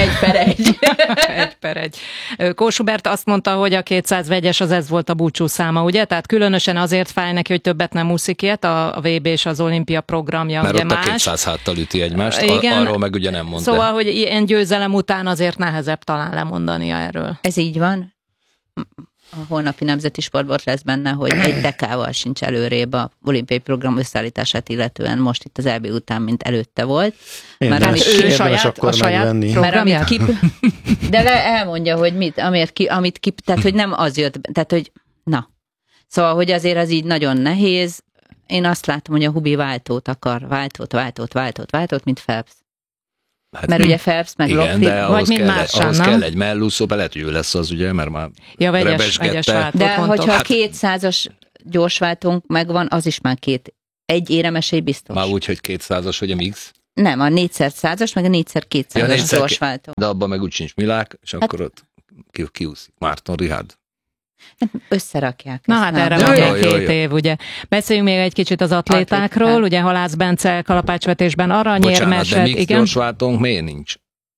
[SPEAKER 2] 1/1. Kós Hubert azt mondta, hogy a 200 vegyes ez volt a búcsú száma, ugye? Tehát különösen azért fáj neki, hogy többet nem úszik ilyet, a VB és az olimpia programja,
[SPEAKER 8] mert
[SPEAKER 2] ugye
[SPEAKER 8] ott
[SPEAKER 2] más.
[SPEAKER 8] A 200 háttal üti egymást, arról meg ugye nem mondta.
[SPEAKER 2] Szóval, hogy ilyen győzelem után azért nehezebb talán lemondania erről.
[SPEAKER 10] Ez így van? holnapi nemzeti sportbort lesz benne, hogy egy dekával sincs előrébb a olimpiai program összeállítását illetően most itt az EB után, mint előtte volt.
[SPEAKER 9] Mert ő saját
[SPEAKER 10] programját. De elmondja, hogy mit, tehát hogy nem az jött, tehát hogy na. Szóval, hogy azért az így nagyon nehéz. Én azt látom, hogy a Hubi váltót akar, váltót, mint Phelps. Hát mert ugye Phelps meg
[SPEAKER 8] Lockheed, vagy mind mással, ahhoz kell egy mellúszó, lehet, hogy ő lesz az, ugye, mert már
[SPEAKER 2] vegyes
[SPEAKER 10] de hogyha a 200-as gyorsváltónk megvan, az is már egy éremesély biztos.
[SPEAKER 8] Már úgy, hogy 200-as, hogy a mix?
[SPEAKER 10] Nem, a 4x100-as, meg a 4x200-as gyorsváltó.
[SPEAKER 8] De abban meg úgy sincs Milák, és akkor ott kiúszik Márton Richard.
[SPEAKER 10] Összerakják.
[SPEAKER 2] Na hát erre van két év, ugye. Beszéljünk még egy kicsit az atlétákról, ugye Halász Bence kalapácsvetésben aranyérmes.
[SPEAKER 8] De mix gyorsváltónk miért nincs?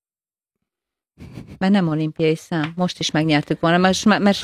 [SPEAKER 10] Mert nem olimpiai szám. Most is megnyertük volna, mert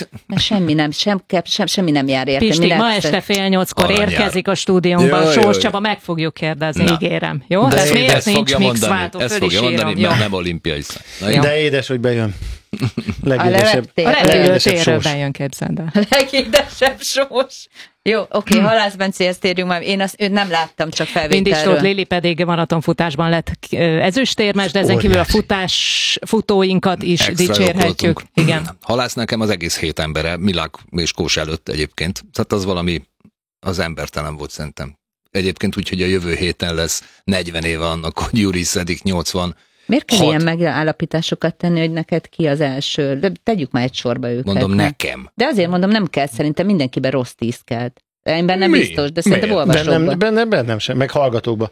[SPEAKER 10] semmi nem jár érte.
[SPEAKER 2] Pisti, ma este 7:30 érkezik a stúdiónkban. Sós Csaba, meg fogjuk kérdezni, ígérem. Jó?
[SPEAKER 8] De
[SPEAKER 2] miért nincs mixváltó?
[SPEAKER 8] Ezt fogja mondani, mert nem olimpiai szám.
[SPEAKER 9] De édes, hogy bejön.
[SPEAKER 2] A repülőtérről bejön, képzeld el.
[SPEAKER 10] Legédesebb Sós. Jó, oké, Halász Bencéhez térjünk már. Én azt nem láttam, csak felvételről.
[SPEAKER 2] Mindistót Lili pedig maratonfutásban lett ezüstérmes, de ezen kívül a futóinkat is dicsérhetjük. Igen.
[SPEAKER 8] Halász nekem az egész 7 embere, Milák és Kós előtt egyébként. Tehát az valami, az embertelen volt szerintem. Egyébként úgy, hogy a jövő héten lesz 40 éve annak, hogy Juri Szedik 80.
[SPEAKER 10] Miért kell ilyen megállapításokat tenni, hogy neked ki az első? De tegyük már egy sorba őket.
[SPEAKER 8] Mondom, nekem.
[SPEAKER 10] De azért mondom, nem kell, szerintem mindenkiben rossz 10 kell. Én bennem biztos, de szerintem olvasókba.
[SPEAKER 9] Bennem sem, meg hallgatókba.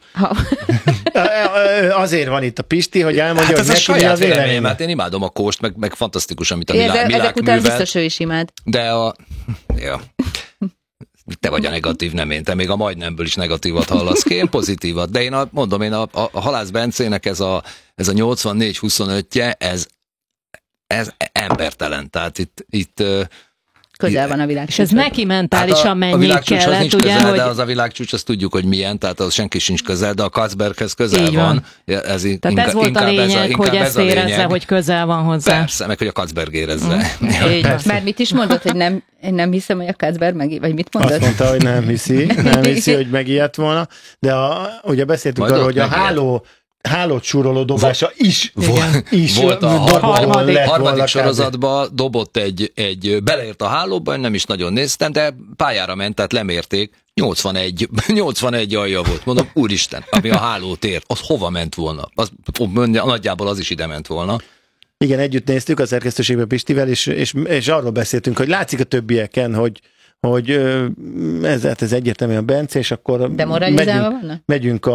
[SPEAKER 9] Azért van itt a Pisti, hogy elmondja, hogy neki mi a véleményem.
[SPEAKER 8] Hát én imádom a Kóst, meg fantasztikus, amit a Milák
[SPEAKER 10] ezek után biztos ő is imád.
[SPEAKER 8] De ja. Te vagy a negatív, nem én. Te még a majdnemből is negatívat hallasz ki, én pozitívat. De én a Halász Bencének ez a 84-25-je, ez embertelen. Tehát itt
[SPEAKER 10] közel van a világcsúcs.
[SPEAKER 2] És ez neki mentálisan mennyit kellett, ugye?
[SPEAKER 8] Közel, de az a világcsúcs, azt tudjuk, hogy milyen, tehát az senki sincs közel, de a Katzberghez közel van.
[SPEAKER 2] Tehát ez volt a lényeg, hogy ezt érezze, hogy közel van hozzá.
[SPEAKER 8] Persze, meg hogy a Katzberg érezze.
[SPEAKER 10] Mert mit is mondod, hogy én nem hiszem, hogy a Katzberg vagy mit mondod?
[SPEAKER 9] Azt mondta, hogy nem hiszi, hogy megijedt volna, de ugye beszéltünk arról, hogy a hálót súroló dobása is
[SPEAKER 8] volt a harmadik sorozatban, dobott beleért a hálóba, nem is nagyon néztem, de pályára ment, tehát lemérték, 81 alja volt. Mondom, úristen, ami a hálót ért, az hova ment volna? Nagyjából az is ide ment volna.
[SPEAKER 9] Igen, együtt néztük a szerkesztőségben Pistivel, és arról beszéltünk, hogy látszik a többieken, hogy ez egyértelműen a Bence, és akkor megyünk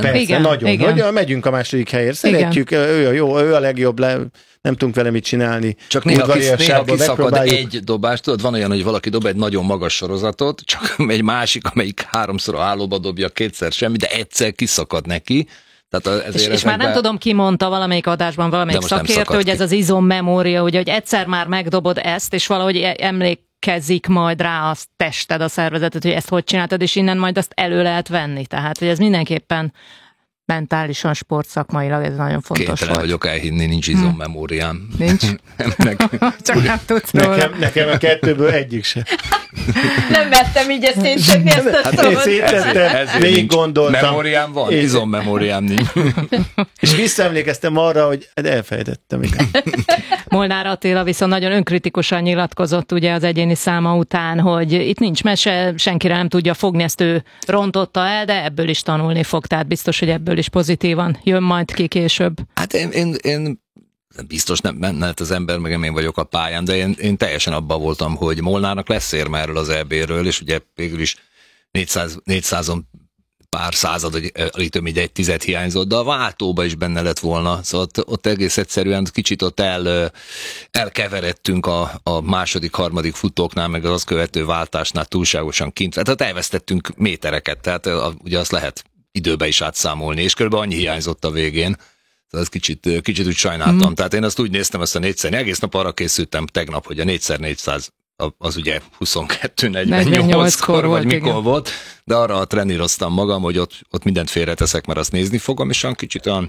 [SPEAKER 9] megyünk a második helyért. Szeretjük, ő a legjobb, nem tudunk vele mit csinálni.
[SPEAKER 8] Csak néha kiszakad egy dobást, tudod, van olyan, hogy valaki dob egy nagyon magas sorozatot, csak egy másik, amelyik 3-szor a hálóba dobja, 2-szer semmi, de egyszer kiszakad neki.
[SPEAKER 2] És már nem tudom, ki mondta valamelyik adásban, valamelyik szakértő, hogy ez az izommemória, hogy egyszer már megdobod ezt, és valahogy emlékezik majd rá a tested, a szervezetet, hogy ezt hogy csináltad, és innen majd azt elő lehet venni. Tehát, hogy ez mindenképpen mentálisan, sportszakmailag ez nagyon fontos volt.
[SPEAKER 8] Kénytelen vagyok elhinni, nincs izommemóriám.
[SPEAKER 2] Nincs? Csak nem tudsz róla.
[SPEAKER 9] Nekem a 2-ből egyik sem.
[SPEAKER 10] Nem vettem így ezt szétszedni ezt a szót.
[SPEAKER 9] Szétszedtem, végig gondoltam.
[SPEAKER 8] Memóriám van, izommemóriám nincs.
[SPEAKER 9] És visszaemlékeztem arra, hogy elfelejtettem.
[SPEAKER 2] Molnár Attila viszont nagyon önkritikusan nyilatkozott ugye az egyéni száma után, hogy itt nincs mese, senkire nem tudja fogni, ezt ő rontotta el, de ebből is tanulni fog, tehát biztos, hogy ebből is pozitívan jön majd ki később.
[SPEAKER 8] Hát én biztos nem lehet az ember, meg én vagyok a pályán, de én teljesen abban voltam, hogy Molnárnak lesz érme erről az EB-ről, és ugye végül is 400-on pár század, hogy több mint 1/10 hiányzott, de a váltóba is benne lett volna, szóval ott egész egyszerűen kicsit ott elkeveredtünk a második, harmadik futóknál, meg az követő váltásnál túlságosan kint, tehát elvesztettünk métereket, tehát ugye azt lehet időbe is átszámolni, és körülbelül annyi hiányzott a végén. Ez kicsit úgy sajnáltam. Tehát én azt úgy néztem ezt a 4x, egész nap arra készültem tegnap, hogy a 4x400 az ugye 22:48-kor, vagy mikor volt, de arra treníroztam magam, hogy ott mindent félreteszek, mert azt nézni fogom, és olyan kicsit olyan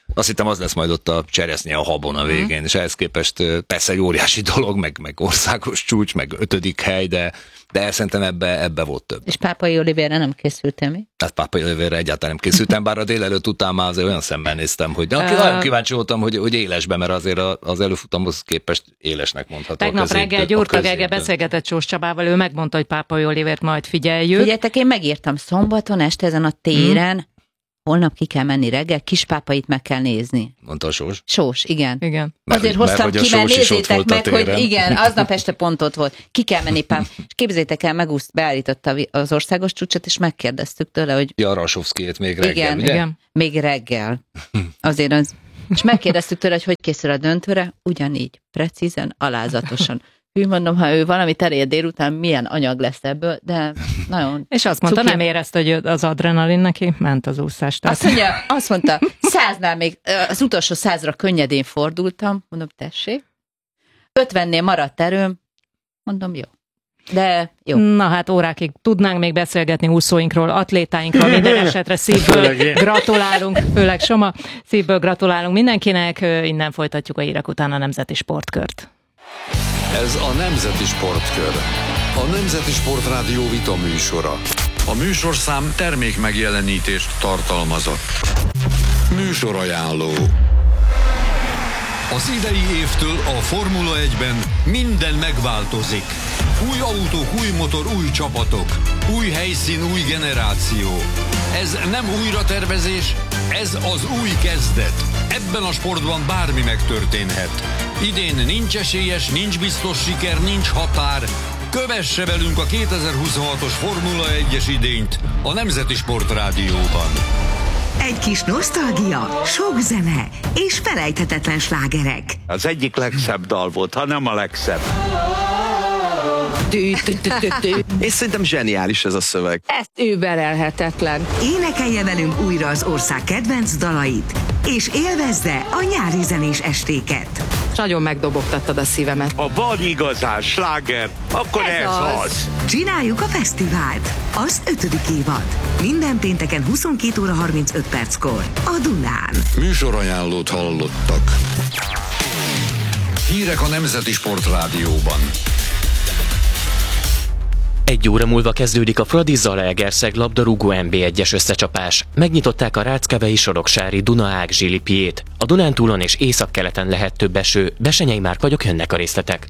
[SPEAKER 8] Azt hittem, az lesz majd ott a cseresznye a habon a végén, és ehhez képest persze egy óriási dolog, meg országos csúcs, meg 5. hely, de szerintem ebbe volt több.
[SPEAKER 10] És Pápai Olivérre nem készültem mi?
[SPEAKER 8] Hát Pápai Olivérre egyáltalán nem készültem, bár a délelőtt után már azért olyan szemmel néztem, hogy nagyon kíváncsi voltam, hogy élesbe, mert azért az előfutamhoz képest élesnek mondható.
[SPEAKER 2] Tegnap reggel Gyurta Gergely beszélgetett Sós Csabával, ő megmondta, hogy Pápai Olivért majd figyeljük.
[SPEAKER 10] Figyeljetek, én megírtam szombaton este ezen a téren, holnap ki kell menni reggel, Kispápait meg kell nézni.
[SPEAKER 8] Mondta a Sós?
[SPEAKER 10] Sós, igen.
[SPEAKER 8] Mert,
[SPEAKER 10] azért hoztam ki, mert nézzétek meg, hogy igen, aznap este pont ott volt. Ki kell menni És képzeljétek el, beállította az országos csúcsot, és megkérdeztük tőle, hogy...
[SPEAKER 8] Ja, Rasovszkijét még reggel, ugye?
[SPEAKER 10] Igen, még reggel. Azért az... És megkérdeztük tőle, hogy készül a döntőre, ugyanígy, precízen, alázatosan. Mondom, ha ő valamit elér délután, milyen anyag lesz ebből, de nagyon...
[SPEAKER 2] És azt mondta, nem érezte, hogy az adrenalin neki ment az úszás.
[SPEAKER 10] Azt mondta, 100-nál még, az utolsó 100-ra könnyedén fordultam, mondom, tessék. 50-nél maradt erőm, mondom, jó. De jó.
[SPEAKER 2] Na hát órákig tudnánk még beszélgetni úszóinkról, atlétáinkról, minden esetre szívből gratulálunk, főleg Soma, szívből gratulálunk mindenkinek, innen folytatjuk a hírek után a Nemzeti Sportkört.
[SPEAKER 6] Ez a Nemzeti Sportkör. A Nemzeti Sportrádió vita műsora. A műsorszám termékmegjelenítést tartalmazott. Műsorajánló. Az idei évtől a Formula 1-ben minden megváltozik. Új autók, új motor, új csapatok. Új helyszín, új generáció. Ez nem újratervezés, ez az új kezdet. Ebben a sportban bármi megtörténhet. Idén nincs esélyes, nincs biztos siker, nincs határ. Kövesse velünk a 2026-os Formula 1-es idényt a Nemzeti Sportrádióban.
[SPEAKER 11] Egy kis nosztalgia, sok zene és felejthetetlen slágerek.
[SPEAKER 12] Az egyik legszebb dal volt, ha nem a legszebb. És szerintem zseniális ez a szöveg.
[SPEAKER 13] Ez überelhetetlen.
[SPEAKER 11] Énekelje velünk újra az ország kedvenc dalait, és élvezze a nyári zenés estéket.
[SPEAKER 13] Nagyon megdobogtattad a szívemet.
[SPEAKER 12] Ha van igazán sláger, akkor ez az.
[SPEAKER 11] Csináljuk a fesztivált. Az 5. évad. Minden pénteken 22 óra 35 perckor. A Dunán.
[SPEAKER 6] Műsorajánlót hallottak. Hírek a Nemzeti Sportrádióban.
[SPEAKER 14] 1 óra múlva kezdődik a Fradi Zalaegerszeg labdarúgó NB1-es összecsapás. Megnyitották a Ráckevei Soroksári Duna-Ág zsilipiét. A Dunántúlon és északkeleten lehet több eső. Besenyei Márk vagyok, jönnek a részletek.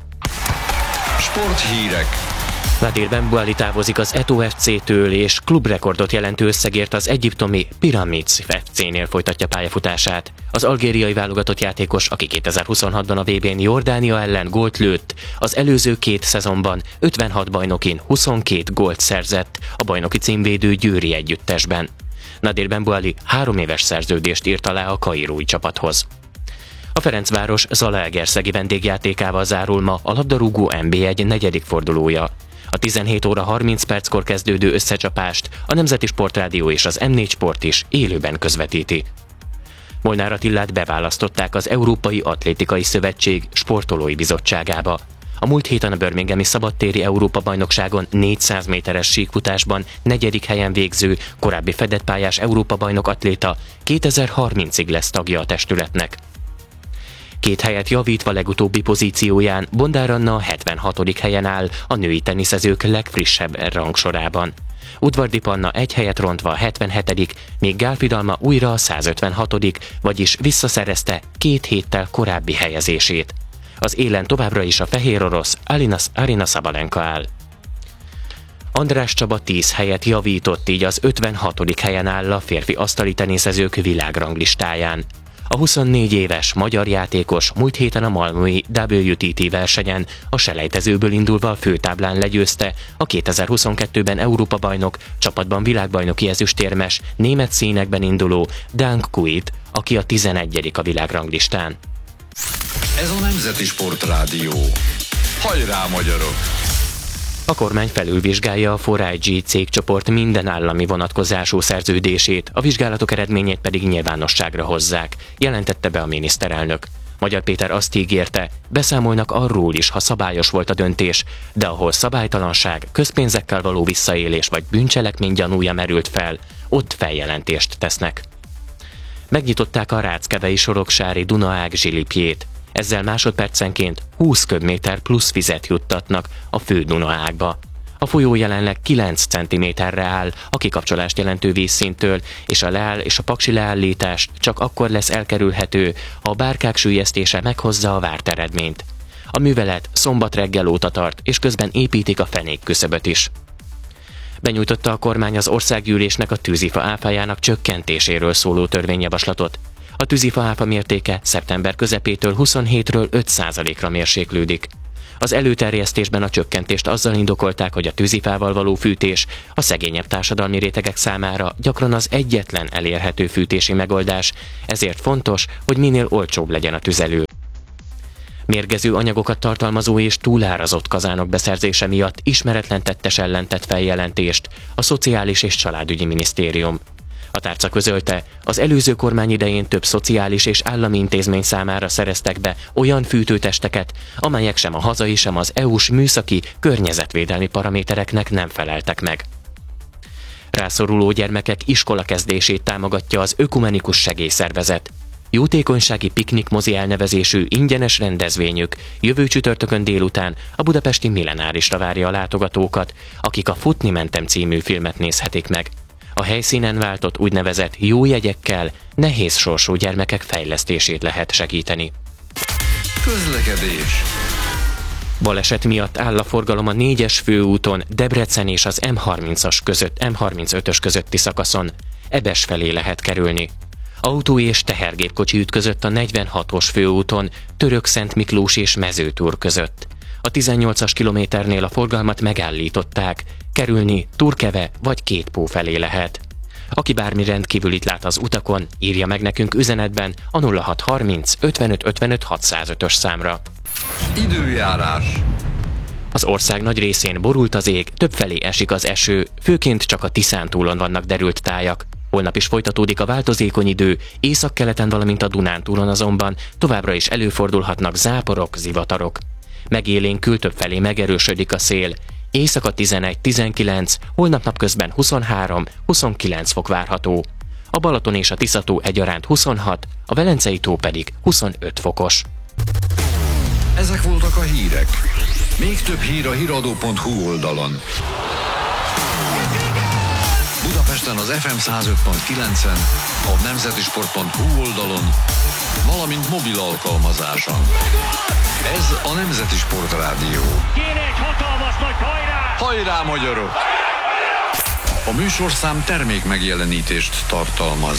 [SPEAKER 6] Sporthírek.
[SPEAKER 14] Nadir Benbuali távozik az Eto'o FC-től, és klubrekordot jelentő összegért az egyiptomi Pyramids FC-nél folytatja pályafutását. Az algériai válogatott játékos, aki 2026-ban a VB-n Jordánia ellen gólt lőtt, az előző 2 szezonban 56 bajnokin 22 gólt szerzett a bajnoki címvédő győri együttesben. Nadir Benbuali 3 éves szerződést írt alá a kairói csapathoz. A Ferencváros Zalaegerszegi vendégjátékával zárul ma a labdarúgó NB1 4. fordulója. A 17 óra 30 perckor kezdődő összecsapást a Nemzeti Sportrádió és az M4 Sport is élőben közvetíti. Molnár Attilát beválasztották az Európai Atlétikai Szövetség sportolói bizottságába. A múlt héten a birminghami szabadtéri Európa-bajnokságon 400 méteres síkfutásban 4. helyen végző, korábbi fedettpályás Európa-bajnok atléta 2030-ig lesz tagja a testületnek. 2 helyet javítva legutóbbi pozícióján, Bondár Anna 76. helyen áll a női teniszezők legfrissebb rangsorában. Udvardi Panna 1 helyet rontva a 77., míg Gál Fidalma újra a 156., vagyis visszaszerezte 2 héttel korábbi helyezését. Az élen továbbra is a fehér orosz Aryna Sabalenka áll. András Csaba 10 helyet javított, így az 56. helyen áll a férfi asztali teniszezők világranglistáján. A 24 éves magyar játékos múlt héten a malmöi WTT versenyen a selejtezőből indulva a főtáblán legyőzte a 2022-ben Európa-bajnok, csapatban világbajnoki ezüstérmes, német színekben induló Dan Kuit, aki a 11. a világranglistán.
[SPEAKER 6] Ez a Nemzeti Sportrádió. Hajrá, magyarok!
[SPEAKER 14] A kormány felülvizsgálja a 4IG cégcsoport minden állami vonatkozású szerződését, a vizsgálatok eredményét pedig nyilvánosságra hozzák, jelentette be a miniszterelnök. Magyar Péter azt ígérte, beszámolnak arról is, ha szabályos volt a döntés, de ahol szabálytalanság, közpénzekkel való visszaélés vagy bűncselekmény gyanúja merült fel, ott feljelentést tesznek. Megnyitották a Ráckevei Soroksári Dunaág zsilipjét. Ezzel másodpercenként 20 köbméter plusz vizet juttatnak a fő Dunaágba. A folyó jelenleg 9 cm-re áll a kikapcsolást jelentő vízszinttől, és a paksi leállítás csak akkor lesz elkerülhető, ha a bárkák süllyesztése meghozza a várt eredményt. A művelet szombat reggel óta tart, és közben építik a fenékküszöböt is. Benyújtotta a kormány az országgyűlésnek a tűzifa áfájának csökkentéséről szóló törvényjavaslatot. A tűzifa áfa mértéke szeptember közepétől 27-ről 5%-ra mérséklődik. Az előterjesztésben a csökkentést azzal indokolták, hogy a tűzifával való fűtés a szegényebb társadalmi rétegek számára gyakran az egyetlen elérhető fűtési megoldás, ezért fontos, hogy minél olcsóbb legyen a tüzelő. Mérgező anyagokat tartalmazó és túlárazott kazánok beszerzése miatt ismeretlen tettes ellen tett feljelentést a Szociális és Családügyi Minisztérium. A tárca közölte, az előző kormány idején több szociális és állami intézmény számára szereztek be olyan fűtőtesteket, amelyek sem a hazai, sem az EU-s műszaki környezetvédelmi paramétereknek nem feleltek meg. Rászoruló gyermekek iskolakezdését támogatja az Ökumenikus Segélyszervezet. Jótékonysági piknikmozi elnevezésű ingyenes rendezvényük jövő csütörtökön délután a budapesti Millenárisra várja a látogatókat, akik a Futni mentem című filmet nézhetik meg. A helyszínen váltott úgynevezett jó jegyekkel nehéz sorsú gyermekek fejlesztését lehet segíteni.
[SPEAKER 6] Közlekedés.
[SPEAKER 14] Baleset miatt áll a forgalom a 4-es főúton Debrecen és az M35-ös közötti szakaszon. Ebes felé lehet kerülni. Autó és tehergépkocsi ütközött a 46-os főúton Törökszent Miklós és Mezőtúr között. A 18-as kilométernél a forgalmat megállították, kerülni Turkeve vagy Kétpó felé lehet. Aki bármi rendkívülit lát az utakon, írja meg nekünk üzenetben a 0630 55 55 605-ös számra.
[SPEAKER 6] Időjárás.
[SPEAKER 14] Az ország nagy részén borult az ég, többfelé esik az eső, főként csak a Tiszántúlon vannak derült tájak. Holnap is folytatódik a változékony idő, északkeleten, valamint a Dunántúlon azonban továbbra is előfordulhatnak záporok, zivatarok. Megélénkül többfelé megerősödik a szél. Éjszaka 11-19, holnap napközben 23-29 fok várható. A Balaton és a Tisza-tó egyaránt 26, a Velencei-tó pedig 25 fokos.
[SPEAKER 6] Ezek voltak a hírek. Még több hír a hiradó.hu oldalon. Budapesten az FM 105.9-en, a nemzetisport.hu oldalon, valamint mobil alkalmazáson. Ez a Nemzeti Sport Rádió.
[SPEAKER 7] Kéne egy hatalmas nagy hajrá!
[SPEAKER 6] Hajrá, magyarok! A műsorszám termék megjelenítést tartalmaz.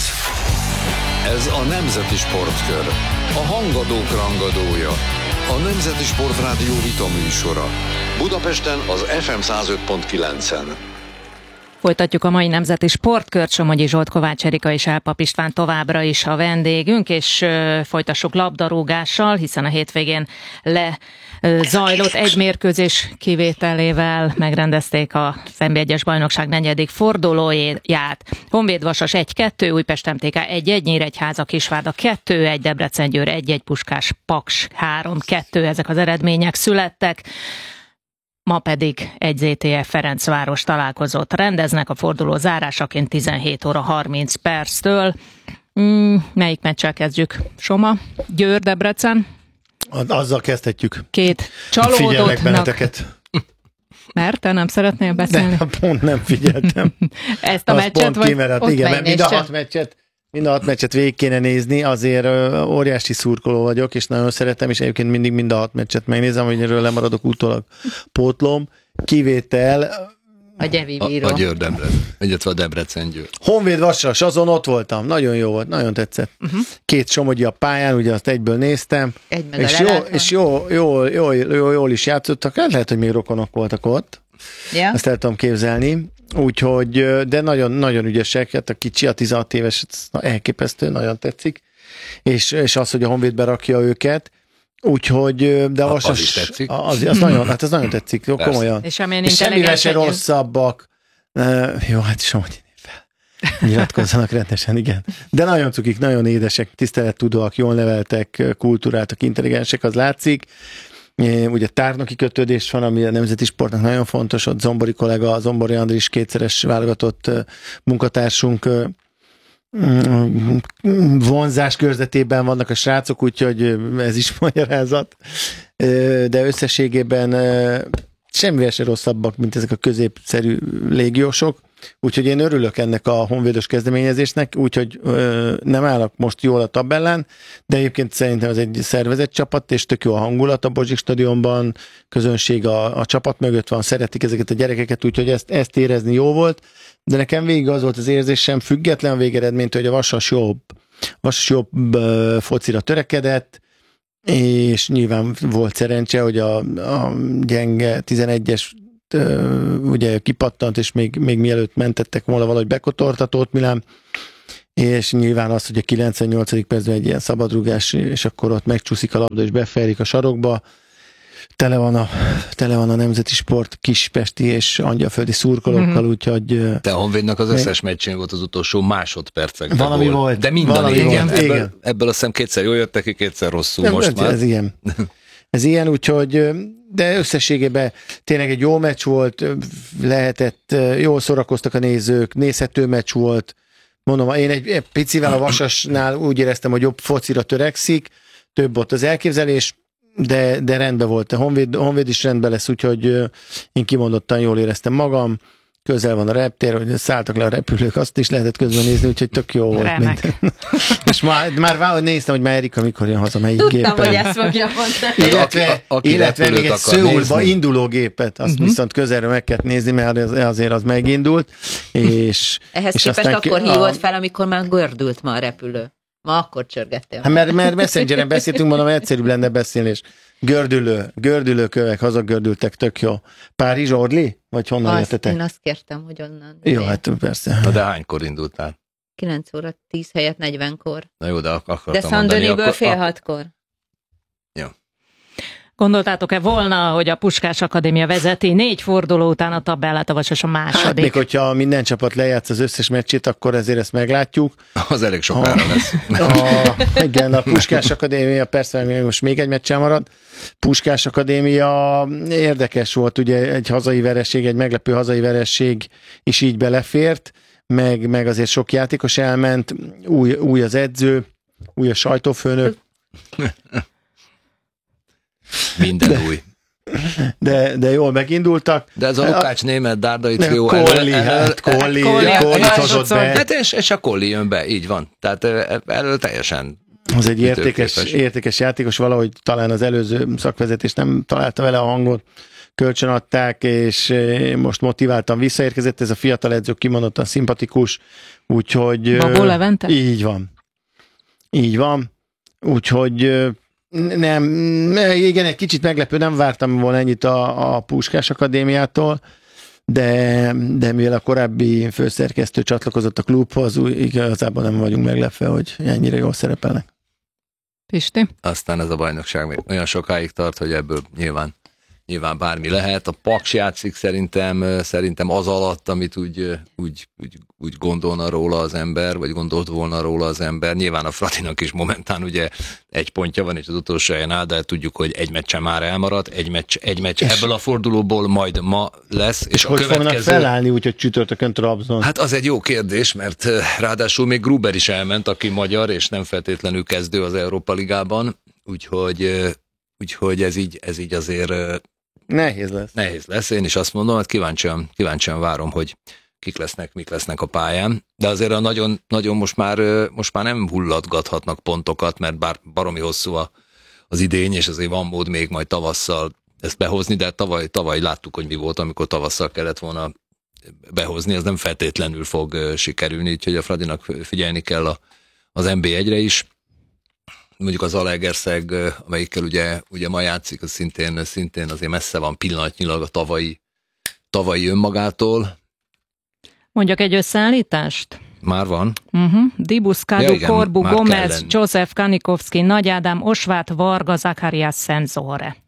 [SPEAKER 6] Ez a Nemzeti Sportkör, a hangadók rangadója, a Nemzeti Sport Rádió vitaműsora. Budapesten az FM 105.9-en.
[SPEAKER 2] Folytatjuk a mai Nemzeti Sportkört, Somogyi Zsolt, Kovács Erika és Elpap István továbbra is a vendégünk, és folytassuk labdarúgással, hiszen a hétvégén lezajlott egy mérkőzés kivételével megrendezték a NB1-es bajnokság 4. fordulóját. Honvéd Vasas 1-2, Újpest MTK 1-1, Nyíregyháza Kisvárda 2-1, Debrecen Győr 1-1, Puskás Paks 3-2, ezek az eredmények születtek. Ma pedig egy ZTF Ferencváros találkozót rendeznek a forduló zárásaként 17 óra 30 perctől. Melyik meccsel kezdjük? Soma? Győr, Debrecen?
[SPEAKER 9] Azzal kezdhetjük.
[SPEAKER 2] Két csalódottnak.
[SPEAKER 9] Figyelek benneteket.
[SPEAKER 2] Mert te nem szeretnél beszélni?
[SPEAKER 9] De pont nem figyeltem.
[SPEAKER 2] Ezt a meccset? Vagy
[SPEAKER 9] igen, mert mind a 6 meccset végig kéne nézni, azért óriási szurkoló vagyok, és nagyon szeretem, és egyébként mindig mind a 6 meccset megnézem, hogy erről lemaradok utólag pótlom. Kivétel
[SPEAKER 2] a Gyevi Bíró.
[SPEAKER 8] A Győr Debrecen, illetve a Debrecen Győr.
[SPEAKER 9] Honvéd Vasas, azon ott voltam. Nagyon jó volt, nagyon tetszett. Két Somogyi a pályán, ugye azt egyből néztem. És jól is játszottak. Lehet, hogy még rokonok voltak ott.
[SPEAKER 2] Ja.
[SPEAKER 9] Ezt el tudom képzelni. Úgyhogy, de nagyon, nagyon ügyesek, hát a kicsi, a 16 éves, elképesztő, nagyon tetszik. És az, hogy a Honvéd berakja őket. Úgyhogy, de az is tetszik. Az nagyon, hát ez nagyon tetszik, jó, komolyan.
[SPEAKER 2] És
[SPEAKER 9] semmivel se rosszabbak. Jó, hát Somogyi fel. Nyilatkozzanak rendesen, igen. De nagyon cukik, nagyon édesek, tisztelettudóak, jól neveltek, kultúráltak, intelligensek, az látszik. Ugye tárnoki kötődés van, ami a nemzeti sportnak nagyon fontos, ott Zombori kollega, Zombori Andris kétszeres válogatott munkatársunk vonzás körzetében vannak a srácok, úgyhogy ez is magyarázat. De összességében semmivel se rosszabbak, mint ezek a középszerű légiósok. Úgyhogy én örülök ennek a honvédos kezdeményezésnek, úgyhogy nem állok most jól a tabellán, de egyébként szerintem ez egy szervezett csapat, és tök jó a hangulat a Bozsik stadionban, közönség a csapat mögött van, szeretik ezeket a gyerekeket, úgyhogy ezt érezni jó volt, de nekem végig az volt az érzésem, független a végeredménytől, hogy a Vasas jobb focira törekedett, és nyilván volt szerencse, hogy a gyenge 11-es ugye kipattant, és még mielőtt mentettek volna valahogy bekotortatót Milán, és nyilván az, hogy a 98. percben egy ilyen szabadrugás, és akkor ott megcsúszik a labda, és befejlik a sarokba. Tele van a Nemzeti Sport kispesti és angyalföldi szurkolókkal, úgyhogy...
[SPEAKER 8] Te a Honvédnak az összes meccsén volt az utolsó másodpercekben.
[SPEAKER 9] Valami volt.
[SPEAKER 8] De minden igen. Ebből azt hiszem kétszer jól jöttek ki, kétszer rosszul most már.
[SPEAKER 9] Ez ilyen. Ez ilyen, úgyhogy, de összességében tényleg egy jó meccs volt, lehetett, jól szórakoztak a nézők, nézhető meccs volt. Mondom, én egy picivel a Vasasnál úgy éreztem, hogy jobb focira törekszik, több volt az elképzelés, de rendben volt. A Honvéd is rendben lesz, úgyhogy én kimondottan jól éreztem magam. Közel van a reptér, hogy szálltak le a repülők, azt is lehetett közben nézni, úgyhogy tök jó volt minden. És már valahogy néztem, hogy már Erika mikor jön haza, melyik gépen.
[SPEAKER 10] Tudtam, hogy ezt fogja mondani.
[SPEAKER 9] Illetve még egy Szöulba induló gépet, azt viszont közelről meg kellett nézni, mert azért az megindult.
[SPEAKER 10] Ehhez képest akkor hívott fel, amikor már gördült ma a repülő. Ma akkor csörgettél.
[SPEAKER 9] Hát mert Messengeren beszéltünk, mondom, egyszerűbb lenne beszélni, és gördülőkövek, hazagördültek, tök jó. Párizs, Orly? Vagy honnan jöttetek?
[SPEAKER 10] Én azt kértem, hogy onnan.
[SPEAKER 9] Jó, hát persze.
[SPEAKER 8] Na de hánykor indultál?
[SPEAKER 10] 9 óra 10 helyett 40-kor.
[SPEAKER 8] Na jó, de akartam
[SPEAKER 10] de Saint-Denisből fél 6-kor.
[SPEAKER 8] Jó.
[SPEAKER 2] Gondoltátok-e volna, hogy a Puskás Akadémia vezeti 4 forduló után a tabellát, a Vasas a második?
[SPEAKER 9] Hát még hogyha minden csapat lejátsz az összes meccsét, akkor ezért ezt meglátjuk.
[SPEAKER 8] Az elég sokára lesz.
[SPEAKER 9] Igen, a Puskás Akadémia, persze most még egy meccsen marad. Puskás Akadémia érdekes volt, ugye egy hazai vereség, egy meglepő hazai vereség is így belefért, meg azért sok játékos elment, új az edző, új a sajtófőnök.
[SPEAKER 8] Minden új.
[SPEAKER 9] De jól megindultak.
[SPEAKER 8] De ez a Lukács német Dárdai trió
[SPEAKER 9] Kolli hozott be.
[SPEAKER 8] Hát és a Kolli jön be, így van. Tehát elől teljesen
[SPEAKER 9] az egy értékes játékos, valahogy talán az előző szakvezetés nem találta vele a hangot, kölcsönadták, és most motiváltan visszaérkezett, ez a fiatal edző kimondottan szimpatikus, úgyhogy...
[SPEAKER 2] Babó Levente?
[SPEAKER 9] Így van. Úgyhogy igen, egy kicsit meglepő, nem vártam volna ennyit a Puskás Akadémiától, de mivel a korábbi főszerkesztő csatlakozott a klubhoz, igazából nem vagyunk meglepve, hogy ennyire jól szerepelnek.
[SPEAKER 2] Pisti?
[SPEAKER 8] Aztán ez a bajnokság még olyan sokáig tart, hogy ebből nyilván bármi lehet. A Paks játszik szerintem az alatt, amit úgy gondolna róla az ember, vagy gondolt volna róla az ember. Nyilván a Fradinak is momentán ugye 1 pontja van, és az utolsó helyen áll, de tudjuk, hogy egy meccsen már elmaradt, egy meccs ebből a fordulóból majd ma lesz.
[SPEAKER 9] És hogy fognak felállni úgy, hogy csütörtökön Trabzon?
[SPEAKER 8] Hát az egy jó kérdés, mert ráadásul még Gruber is elment, aki magyar, és nem feltétlenül kezdő az Európa Ligában, úgyhogy ez így azért Nehéz lesz, én is azt mondom, hát kíváncsian várom, hogy mik lesznek a pályán, de azért a nagyon most már nem hullatgathatnak pontokat, mert bár baromi hosszú az idény, és azért van mód még majd tavasszal ezt behozni, de tavaly láttuk, hogy mi volt, amikor tavasszal kellett volna behozni, az nem feltétlenül fog sikerülni, úgyhogy a Fradinak figyelni kell az NB1-re is. Mondjuk az Zalaegerszeg, amelyikkel ugye ma játszik, az szintén azért messze van pillanatnyilag a tavalyi önmagától.
[SPEAKER 2] Mondjak egy összeállítást?
[SPEAKER 8] Már van.
[SPEAKER 2] Dibusz, Kadu, Korbu, Gomez, József, Kanikovszki, Nagy Ádám, Osvát, Varga, Zakariás, Szent Zohore.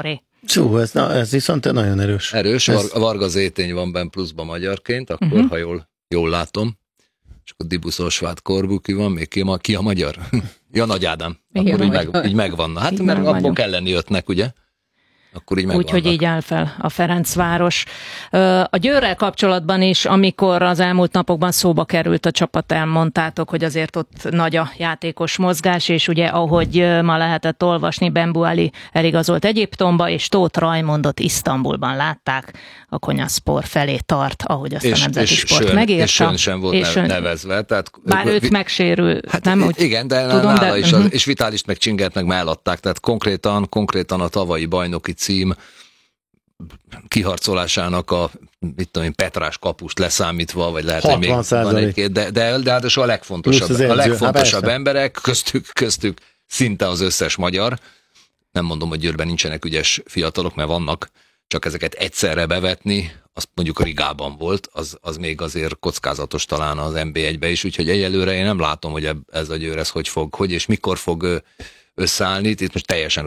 [SPEAKER 9] Ez viszont nagyon erős.
[SPEAKER 8] Varga Zétény van benn pluszban magyarként, akkor ha jól látom. És akkor Dibusz, Osvát, Korbu, ki van még? Ki a magyar? Ja, Nagy Ádám. Akkor így megvanna. Hát mert abból kell lenni 5-nek, ugye? Akkor így megvannak.
[SPEAKER 2] Úgyhogy így áll fel a Ferencváros. A Győrrel kapcsolatban is, amikor az elmúlt napokban szóba került a csapat, elmondtátok, hogy azért ott nagy a játékos mozgás, és ugye ahogy ma lehetett olvasni, Bembuali eligazolt Egyiptomba, és Tóth Rajmondot Isztambulban látták, a Konyaspor felé tart, ahogy azt a Nemzeti Sport megírta.
[SPEAKER 8] És Sön sem volt nevezve. Tehát,
[SPEAKER 2] bár őt megsérül,
[SPEAKER 8] hát
[SPEAKER 2] nem úgy
[SPEAKER 8] igen, de
[SPEAKER 2] tudom,
[SPEAKER 8] nála is, és Vitálist meg Csingert meg mellatták, tehát konkrétan a tavalyi bajnoki cím kiharcolásának a Petrás kapust leszámítva, vagy lehet, hogy még van egy-két, de ráadásul a legfontosabb emberek, köztük szinte az összes magyar. Nem mondom, hogy Győrben nincsenek ügyes fiatalok, mert vannak, csak ezeket egyszerre bevetni, az mondjuk a Rigában volt, az még azért kockázatos talán az NB1-be is, úgyhogy egyelőre én nem látom, hogy ez a Győr hogy és mikor fog összeállni. Itt most teljesen